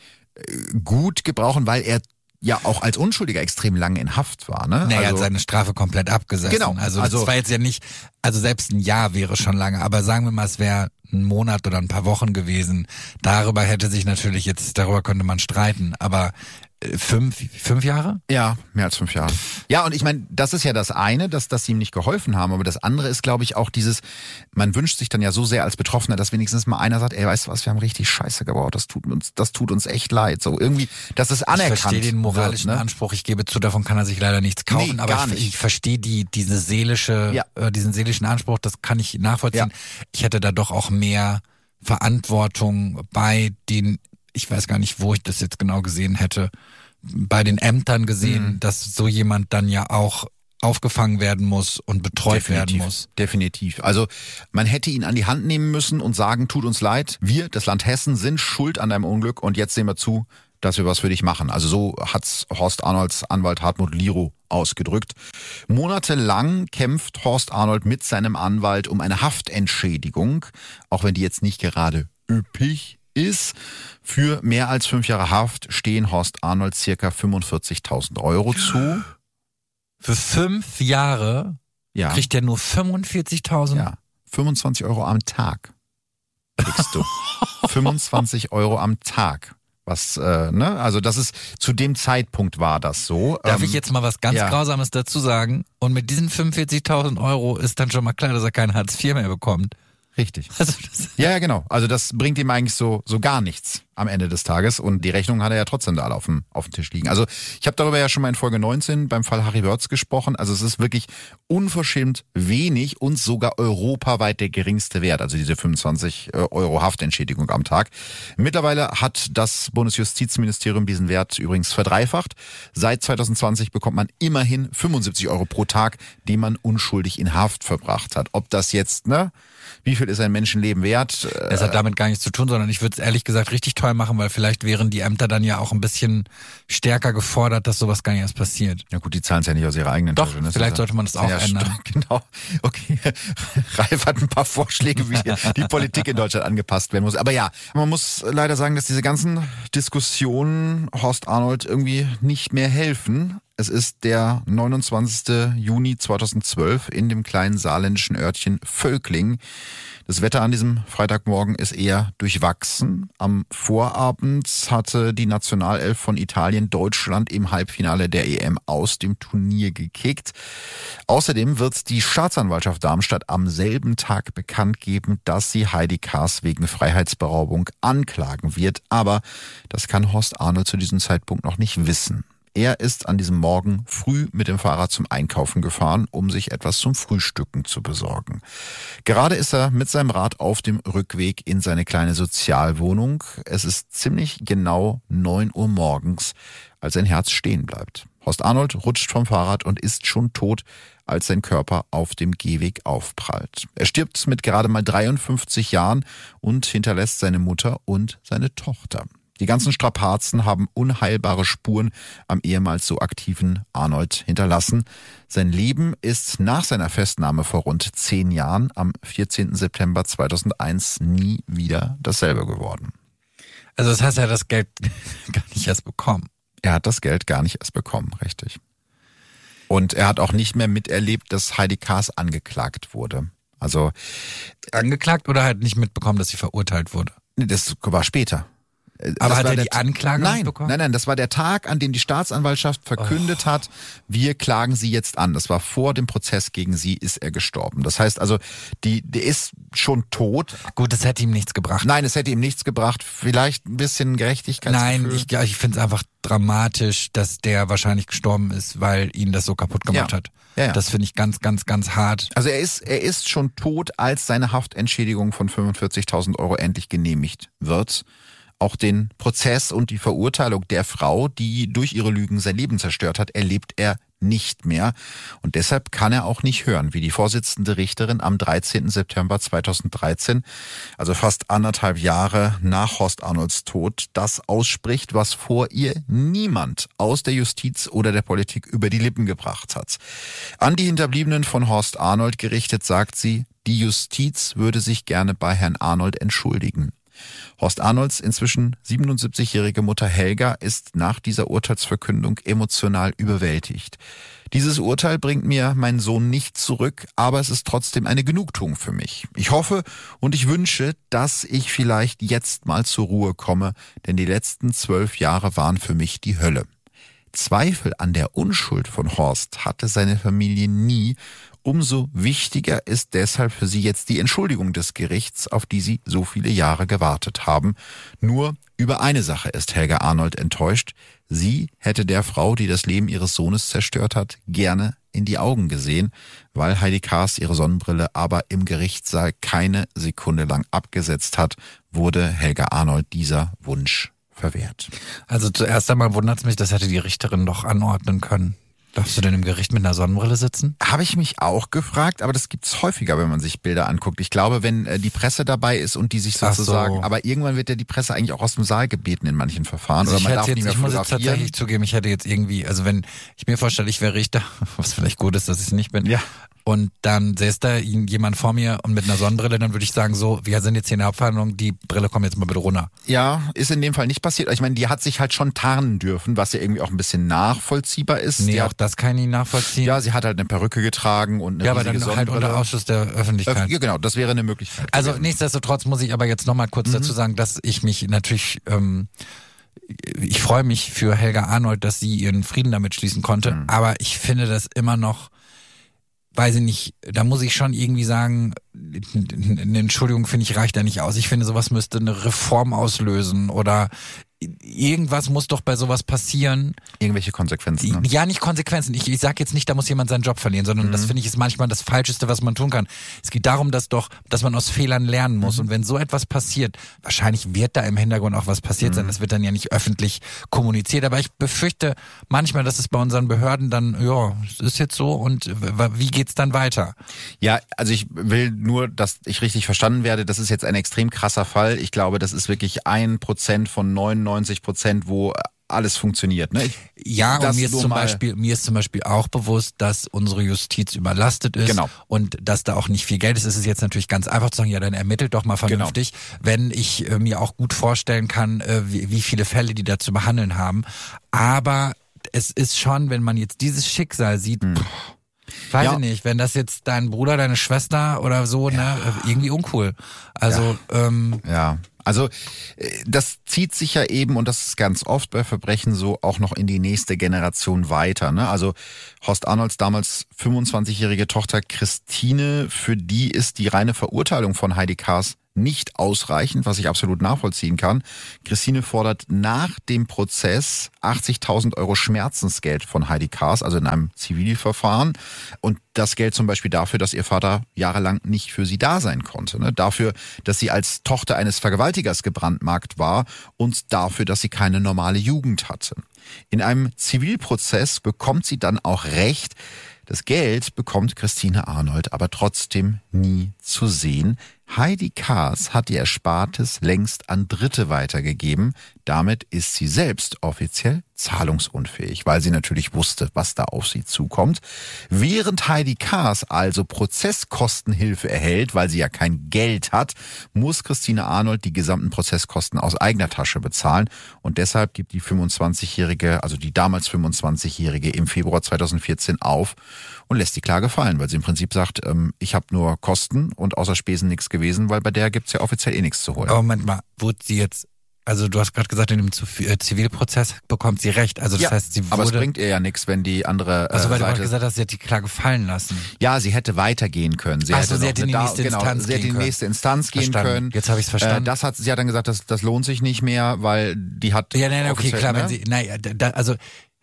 gut gebrauchen, weil er ja auch als Unschuldiger extrem lange in Haft war. Ne? Naja, er also, hat seine Strafe komplett abgesessen. Genau. Also das also, war jetzt ja nicht, also selbst ein Jahr wäre schon lange, aber sagen wir mal, es wäre ein Monat oder ein paar Wochen gewesen. Darüber hätte sich natürlich jetzt, darüber könnte man streiten, aber Fünf, fünf Jahre? Ja, mehr als fünf Jahre. Ja, und ich meine, das ist ja das eine, dass, dass sie ihm nicht geholfen haben, aber das andere ist, glaube ich, auch dieses, man wünscht sich dann ja so sehr als Betroffener, dass wenigstens mal einer sagt, ey, weißt du was, wir haben richtig Scheiße gebaut, das tut uns, das tut uns echt leid. So irgendwie, dass es anerkannt Ich verstehe den moralischen wird, ne? Anspruch, ich gebe zu, davon kann er sich leider nichts kaufen, nee, aber gar ich, nicht. ich verstehe die, diese seelische, ja. äh, diesen seelischen Anspruch, das kann ich nachvollziehen. Ja. Ich hätte da doch auch mehr Verantwortung bei den, ich weiß gar nicht, wo ich das jetzt genau gesehen hätte, bei den Ämtern gesehen, mhm. dass so jemand dann ja auch aufgefangen werden muss und betreut Definitiv. werden muss. Definitiv. Also man hätte ihn an die Hand nehmen müssen und sagen, tut uns leid, wir, das Land Hessen, sind schuld an deinem Unglück und jetzt sehen wir zu, dass wir was für dich machen. Also so hat's Horst Arnolds Anwalt Hartmut Lirow ausgedrückt. Monatelang kämpft Horst Arnold mit seinem Anwalt um eine Haftentschädigung, auch wenn die jetzt nicht gerade üppig ist. Für mehr als fünf Jahre Haft stehen Horst Arnold circa fünfundvierzigtausend Euro zu. Für fünf Jahre ja. kriegt er nur fünfundvierzigtausend? Ja, fünfundzwanzig Euro am Tag kriegst du. fünfundzwanzig Euro am Tag. Was, äh, ne? Also das ist, zu dem Zeitpunkt war das so. Darf ähm, ich jetzt mal was ganz ja. Grausames dazu sagen? Und mit diesen fünfundvierzigtausend Euro ist dann schon mal klar, dass er kein Hartz vier mehr bekommt. Richtig. Also das ja, ja, genau. Also das bringt ihm eigentlich so, so gar nichts. am Ende des Tages. Und die Rechnung hat er ja trotzdem da alle auf dem, auf dem Tisch liegen. Also ich habe darüber ja schon mal in Folge neunzehn beim Fall Harry Wörz gesprochen. Also es ist wirklich unverschämt wenig und sogar europaweit der geringste Wert. Also diese fünfundzwanzig Euro Haftentschädigung am Tag. Mittlerweile hat das Bundesjustizministerium diesen Wert übrigens verdreifacht. Seit zwanzig zwanzig bekommt man immerhin fünfundsiebzig Euro pro Tag, die man unschuldig in Haft verbracht hat. Ob das jetzt, ne? Wie viel ist ein Menschenleben wert? Es hat damit gar nichts zu tun, sondern ich würde es ehrlich gesagt richtig toll machen, weil vielleicht wären die Ämter dann ja auch ein bisschen stärker gefordert, dass sowas gar nicht erst passiert. Ja gut, die zahlen es ja nicht aus ihrer eigenen Doch, Tasche. Ne? vielleicht sollte man das auch ja, ändern. Genau. Okay, Ralf hat ein paar Vorschläge, wie die Politik in Deutschland angepasst werden muss. Aber ja, man muss leider sagen, dass diese ganzen Diskussionen Horst Arnold irgendwie nicht mehr helfen. Es ist der neunundzwanzigster Juni zweitausendzwölf in dem kleinen saarländischen Örtchen Völkling. Das Wetter an diesem Freitagmorgen ist eher durchwachsen. Am Vorabend hatte die Nationalelf von Italien Deutschland im Halbfinale der E M aus dem Turnier gekickt. Außerdem wird die Staatsanwaltschaft Darmstadt am selben Tag bekannt geben, dass sie Heidi Kaas wegen Freiheitsberaubung anklagen wird. Aber das kann Horst Arnold zu diesem Zeitpunkt noch nicht wissen. Er ist an diesem Morgen früh mit dem Fahrrad zum Einkaufen gefahren, um sich etwas zum Frühstücken zu besorgen. Gerade ist er mit seinem Rad auf dem Rückweg in seine kleine Sozialwohnung. Es ist ziemlich genau neun Uhr morgens, als sein Herz stehen bleibt. Horst Arnold rutscht vom Fahrrad und ist schon tot, als sein Körper auf dem Gehweg aufprallt. Er stirbt mit gerade mal dreiundfünfzig Jahren und hinterlässt seine Mutter und seine Tochter. Die ganzen Strapazen haben unheilbare Spuren am ehemals so aktiven Arnold hinterlassen. Sein Leben ist nach seiner Festnahme vor rund zehn Jahren am vierzehnten September zweitausendeins nie wieder dasselbe geworden. Also das heißt, er hat das Geld gar nicht erst bekommen. Er hat das Geld gar nicht erst bekommen, richtig. Und er hat auch nicht mehr miterlebt, dass Heidi Kaas angeklagt wurde. Also angeklagt oder halt nicht mitbekommen, dass sie verurteilt wurde? Das war später. Aber das hat war er der, die Anklage nein, bekommen? Nein, nein, das war der Tag, an dem die Staatsanwaltschaft verkündet oh. hat, wir klagen sie jetzt an. Das war vor dem Prozess gegen sie, ist er gestorben. Das heißt also, die, der ist schon tot. Gut, es hätte ihm nichts gebracht. Nein, es hätte ihm nichts gebracht. Vielleicht ein bisschen Gerechtigkeit. Nein, ich, ich finde es einfach dramatisch, dass der wahrscheinlich gestorben ist, weil ihn das so kaputt gemacht ja. hat. Ja, ja. Das finde ich ganz, ganz, ganz hart. Also er ist, er ist schon tot, als seine Haftentschädigung von fünfundvierzigtausend Euro endlich genehmigt wird. Auch den Prozess und die Verurteilung der Frau, die durch ihre Lügen sein Leben zerstört hat, erlebt er nicht mehr. Und deshalb kann er auch nicht hören, wie die Vorsitzende Richterin am dreizehnten September zweitausenddreizehn, also fast anderthalb Jahre nach Horst Arnolds Tod, das ausspricht, was vor ihr niemand aus der Justiz oder der Politik über die Lippen gebracht hat. An die Hinterbliebenen von Horst Arnold gerichtet sagt sie, die Justiz würde sich gerne bei Herrn Arnold entschuldigen. Horst Arnolds inzwischen siebenundsiebzigjährige Mutter Helga ist nach dieser Urteilsverkündung emotional überwältigt. Dieses Urteil bringt mir meinen Sohn nicht zurück, aber es ist trotzdem eine Genugtuung für mich. Ich hoffe und ich wünsche, dass ich vielleicht jetzt mal zur Ruhe komme, denn die letzten zwölf Jahre waren für mich die Hölle. Zweifel an der Unschuld von Horst hatte seine Familie nie. Umso wichtiger ist deshalb für sie jetzt die Entschuldigung des Gerichts, auf die sie so viele Jahre gewartet haben. Nur über eine Sache ist Helga Arnold enttäuscht. Sie hätte der Frau, die das Leben ihres Sohnes zerstört hat, gerne in die Augen gesehen, weil Heidi Kaas ihre Sonnenbrille aber im Gerichtssaal keine Sekunde lang abgesetzt hat, wurde Helga Arnold dieser Wunsch verwehrt. Also zuerst einmal wundert es mich, das hätte die Richterin doch anordnen können. Darfst du denn im Gericht mit einer Sonnenbrille sitzen? Habe ich mich auch gefragt, aber das gibt's häufiger, wenn man sich Bilder anguckt. Ich glaube, wenn äh, die Presse dabei ist und die sich sozusagen, so. aber irgendwann wird ja die Presse eigentlich auch aus dem Saal gebeten in manchen Verfahren. Also oder man darf jetzt, nicht mehr ich muss jetzt fotografieren. tatsächlich zugeben, ich hätte jetzt irgendwie, also wenn ich mir vorstelle, ich wäre Richter, was vielleicht gut ist, dass ich es nicht bin. Ja. Und dann säß da jemand vor mir und mit einer Sonnenbrille, dann würde ich sagen so, wir sind jetzt hier in der Hauptverhandlung, die Brille kommt jetzt mal bitte runter. Ja, ist in dem Fall nicht passiert. Ich meine, die hat sich halt schon tarnen dürfen, was ja irgendwie auch ein bisschen nachvollziehbar ist. Nee, die auch hat, das kann ich nicht nachvollziehen. Ja, sie hat halt eine Perücke getragen und eine Ja, aber dann riesige halt Sonnenbrille. unter Ausschuss der Öffentlichkeit. Ja, genau, das wäre eine Möglichkeit. Also gewesen. nichtsdestotrotz muss ich aber jetzt nochmal kurz mhm. dazu sagen, dass ich mich natürlich, ähm, ich freue mich für Helga Arnold, dass sie ihren Frieden damit schließen konnte, mhm. aber ich finde das immer noch weiß ich nicht, da muss ich schon irgendwie sagen, eine Entschuldigung, finde ich, reicht da nicht aus. Ich finde, sowas müsste eine Reform auslösen oder irgendwas muss doch bei sowas passieren. Irgendwelche Konsequenzen. Ne? Ja, nicht Konsequenzen. Ich, ich sage jetzt nicht, da muss jemand seinen Job verlieren, sondern mhm. das finde ich ist manchmal das Falscheste, was man tun kann. Es geht darum, dass doch, dass man aus Fehlern lernen muss. Mhm. Und wenn so etwas passiert, wahrscheinlich wird da im Hintergrund auch was passiert mhm. sein. Das wird dann ja nicht öffentlich kommuniziert. Aber ich befürchte manchmal, dass es bei unseren Behörden dann, ja, es ist jetzt so und wie geht's dann weiter? Ja, also ich will nur, dass ich richtig verstanden werde. Das ist jetzt ein extrem krasser Fall. Ich glaube, das ist wirklich ein Prozent von neunundneunzig Prozent, wo alles funktioniert. Ne? Ich, ja, und mir ist, zum Beispiel, mir ist zum Beispiel auch bewusst, dass unsere Justiz überlastet ist genau. und dass da auch nicht viel Geld ist. Es ist jetzt natürlich ganz einfach zu sagen, ja, dann ermittelt doch mal vernünftig, genau. wenn ich äh, mir auch gut vorstellen kann, äh, wie, wie viele Fälle die da zu behandeln haben. Aber es ist schon, wenn man jetzt dieses Schicksal sieht, hm. pff, weiß ja. ich nicht, wenn das jetzt dein Bruder, deine Schwester oder so, ja. ne, irgendwie uncool. Also, ja. ähm, ja. Also das zieht sich ja eben, und das ist ganz oft bei Verbrechen so, auch noch in die nächste Generation weiter. Ne? Also Horst Arnolds damals fünfundzwanzigjährige Tochter Christine, für die ist die reine Verurteilung von Heidi Kaas nicht ausreichend, was ich absolut nachvollziehen kann. Christine fordert nach dem Prozess achtzigtausend Euro Schmerzensgeld von Heidi Kaas, also in einem Zivilverfahren. Und das Geld zum Beispiel dafür, dass ihr Vater jahrelang nicht für sie da sein konnte. Ne? Dafür, dass sie als Tochter eines Vergewaltigers gebrandmarkt war und dafür, dass sie keine normale Jugend hatte. In einem Zivilprozess bekommt sie dann auch Recht. Das Geld bekommt Christine Arnold aber trotzdem nie zu sehen. Heidi Kaas hat ihr Erspartes längst an Dritte weitergegeben. Damit ist sie selbst offiziell zahlungsunfähig, weil sie natürlich wusste, was da auf sie zukommt. Während Heidi Kaas also Prozesskostenhilfe erhält, weil sie ja kein Geld hat, muss Christine Arnold die gesamten Prozesskosten aus eigener Tasche bezahlen. Und deshalb gibt die fünfundzwanzigjährige, also die damals fünfundzwanzigjährige im Februar zweitausendvierzehn auf und lässt die Klage fallen, weil sie im Prinzip sagt, ähm, ich habe nur Kosten und außer Spesen nichts gewesen, weil bei der gibt's ja offiziell eh nichts zu holen. Aber Moment mal, wurde sie jetzt, also du hast gerade gesagt, in dem Zivilprozess bekommt sie Recht. Also das ja, heißt, sie wurde... aber es bringt ihr ja nichts, wenn die andere äh, Also weil Seite... du gerade gesagt hast, sie hat die Klage fallen lassen. Ja, sie hätte weitergehen können. Sie Ach hätte so, sie hätte in die nächste genau, Instanz sie hätte in die nächste Instanz gehen verstanden. können. Jetzt habe ich es verstanden. Äh, das hat, sie hat dann gesagt, das, das lohnt sich nicht mehr, weil die hat... Ja, nein, okay, klar, ne? wenn sie... Naja, da, also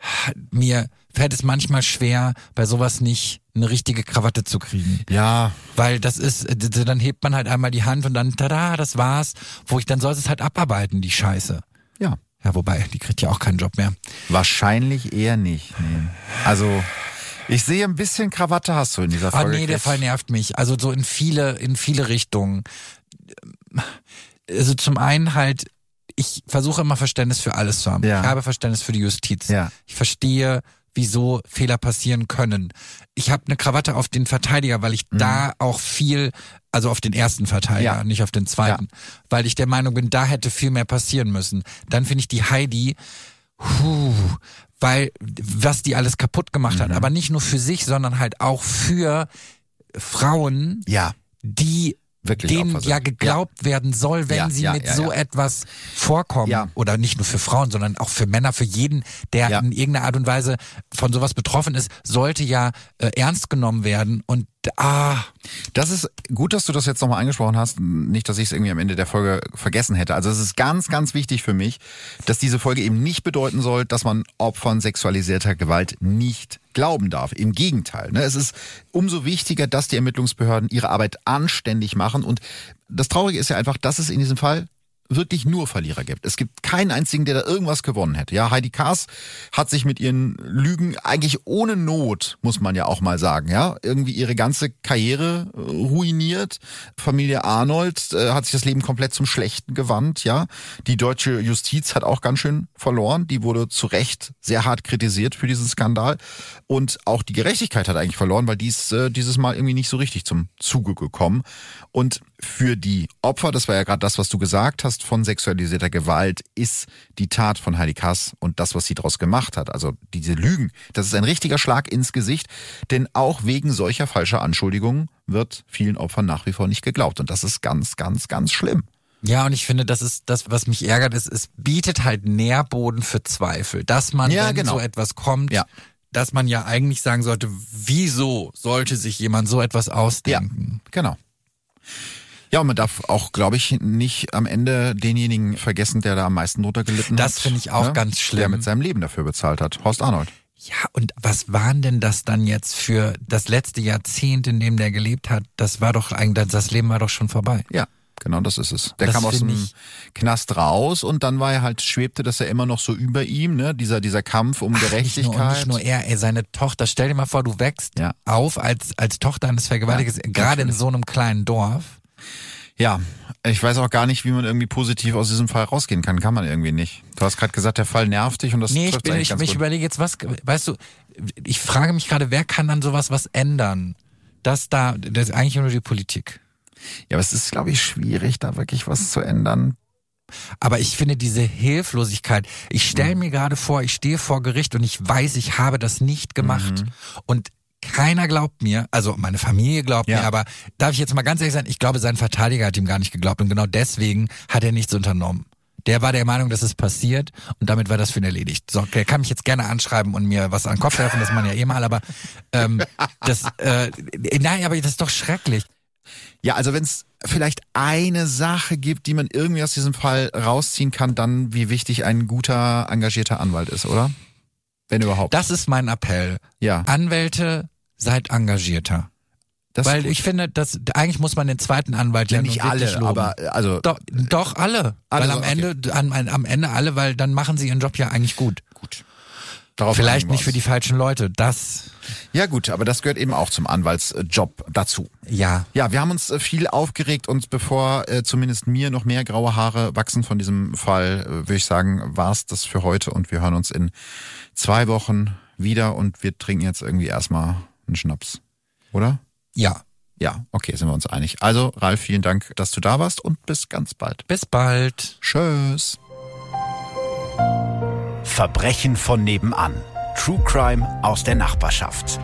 mir fällt es manchmal schwer, bei sowas nicht eine richtige Krawatte zu kriegen. Ja. Weil das ist, dann hebt man halt einmal die Hand und dann, tada, das war's. Wo ich, dann soll es halt abarbeiten, die Scheiße. Ja. Ja, wobei, die kriegt ja auch keinen Job mehr. Wahrscheinlich eher nicht. Nee. Also, ich sehe ein bisschen Krawatte hast du in dieser Folge. Ah, nee, der Fall nervt mich. Also so in viele, in viele Richtungen. Also zum einen halt, ich versuche immer Verständnis für alles zu haben. Ja. Ich habe Verständnis für die Justiz. Ja. Ich verstehe, wieso Fehler passieren können. Ich habe eine Krawatte auf den Verteidiger, weil ich mhm. da auch viel, also auf den ersten Verteidiger, ja. nicht auf den zweiten, ja. weil ich der Meinung bin, da hätte viel mehr passieren müssen. Dann finde ich die Heidi, puh, weil was die alles kaputt gemacht mhm. hat, aber nicht nur für sich, sondern halt auch für Frauen, ja. die Wirklich denen ja geglaubt ja. werden soll, wenn ja, sie ja, mit ja, so ja. etwas vorkommen. Ja. Oder nicht nur für Frauen, sondern auch für Männer, für jeden, der ja. in irgendeiner Art und Weise von sowas betroffen ist, sollte ja äh, ernst genommen werden. Und ah. Das ist gut, dass du das jetzt nochmal angesprochen hast. Nicht, dass ich es irgendwie am Ende der Folge vergessen hätte. Also es ist ganz, ganz wichtig für mich, dass diese Folge eben nicht bedeuten soll, dass man Opfern sexualisierter Gewalt nicht glauben darf. Im Gegenteil. Ne? Es ist umso wichtiger, dass die Ermittlungsbehörden ihre Arbeit anständig machen. Und das Traurige ist ja einfach, dass es in diesem Fall wirklich nur Verlierer gibt. Es gibt keinen einzigen, der da irgendwas gewonnen hätte. Ja, Heidi Kaas hat sich mit ihren Lügen eigentlich ohne Not, muss man ja auch mal sagen, ja, irgendwie ihre ganze Karriere ruiniert. Familie Arnold äh, hat sich das Leben komplett zum Schlechten gewandt, ja. Die deutsche Justiz hat auch ganz schön verloren. Die wurde zu Recht sehr hart kritisiert für diesen Skandal. Und auch die Gerechtigkeit hat eigentlich verloren, weil die ist äh, dieses Mal irgendwie nicht so richtig zum Zuge gekommen. Und für die Opfer, das war ja gerade das, was du gesagt hast, von sexualisierter Gewalt, ist die Tat von Heidi Kaas und das, was sie daraus gemacht hat, also diese Lügen, das ist ein richtiger Schlag ins Gesicht, denn auch wegen solcher falscher Anschuldigungen wird vielen Opfern nach wie vor nicht geglaubt und das ist ganz, ganz, ganz schlimm. Ja, und ich finde, das ist das, was mich ärgert, ist, es bietet halt Nährboden für Zweifel, dass man, ja, wenn genau. so etwas kommt, ja. dass man ja eigentlich sagen sollte, wieso sollte sich jemand so etwas ausdenken? Ja, genau. Ja, und man darf auch, glaube ich, nicht am Ende denjenigen vergessen, der da am meisten drunter gelitten das hat. Das finde ich auch ne? ganz schlimm. Der mit seinem Leben dafür bezahlt hat. Horst Arnold. Ja, und was waren denn das dann jetzt für das letzte Jahrzehnt, in dem der gelebt hat? Das war doch eigentlich, das Leben war doch schon vorbei. Ja. Genau, das ist es. Der das kam aus dem ich, Knast raus und dann war er halt, schwebte das ja immer noch so über ihm, ne? Dieser, dieser Kampf um ach, Gerechtigkeit. Nicht nur, nicht nur er, ey, seine Tochter. Stell dir mal vor, du wächst ja. auf als, als Tochter eines Vergewaltigers, ja, gerade in so einem kleinen Dorf. Ja, ich weiß auch gar nicht, wie man irgendwie positiv aus diesem Fall rausgehen kann. Kann man irgendwie nicht. Du hast gerade gesagt, der Fall nervt dich und das nee, trifft ich, bin, eigentlich ich, ganz ich gut. überlege jetzt, was, weißt du, ich frage mich gerade, wer kann dann sowas was ändern? Das da, das ist eigentlich nur die Politik. Ja, aber es ist, glaube ich, schwierig, da wirklich was zu ändern. Aber ich finde diese Hilflosigkeit, ich stelle mir gerade vor, ich stehe vor Gericht und ich weiß, ich habe das nicht gemacht. Mhm. Und keiner glaubt mir, also meine Familie glaubt ja. mir, aber darf ich jetzt mal ganz ehrlich sein, ich glaube, sein Verteidiger hat ihm gar nicht geglaubt und genau deswegen hat er nichts unternommen. Der war der Meinung, dass es passiert und damit war das für ihn erledigt. So, er kann mich jetzt gerne anschreiben und mir was an den Kopf werfen, das man ja eh mal, aber ähm, das, äh, nein, aber das ist doch schrecklich. Ja, also wenn es vielleicht eine Sache gibt, die man irgendwie aus diesem Fall rausziehen kann, dann wie wichtig ein guter, engagierter Anwalt ist, oder? Wenn überhaupt. Das ist mein Appell. Ja. Anwälte, seid engagierter. Das Weil ich finde, dass eigentlich muss man den zweiten Anwalt ja, ja nicht alle, loben. aber also doch, doch alle, alle weil am okay. Ende am, am Ende alle, weil dann machen sie ihren Job ja eigentlich gut. Gut. Darauf Vielleicht nicht für die falschen Leute, das... Ja gut, aber das gehört eben auch zum Anwaltsjob dazu. Ja. Ja, wir haben uns viel aufgeregt und bevor äh, zumindest mir noch mehr graue Haare wachsen von diesem Fall, äh, würde ich sagen, war's das für heute und wir hören uns in zwei Wochen wieder und wir trinken jetzt irgendwie erstmal einen Schnaps, oder? Ja. Ja, okay, sind wir uns einig. Also Ralf, vielen Dank, dass du da warst und bis ganz bald. Bis bald. Tschüss. Verbrechen von nebenan. True Crime aus der Nachbarschaft.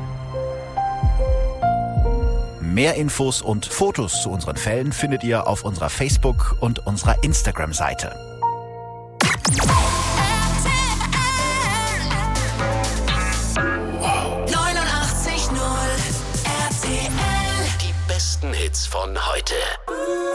Mehr Infos und Fotos zu unseren Fällen findet ihr auf unserer Facebook- und unserer Instagram-Seite. neunundachtzig null R T L. Die besten Hits von heute.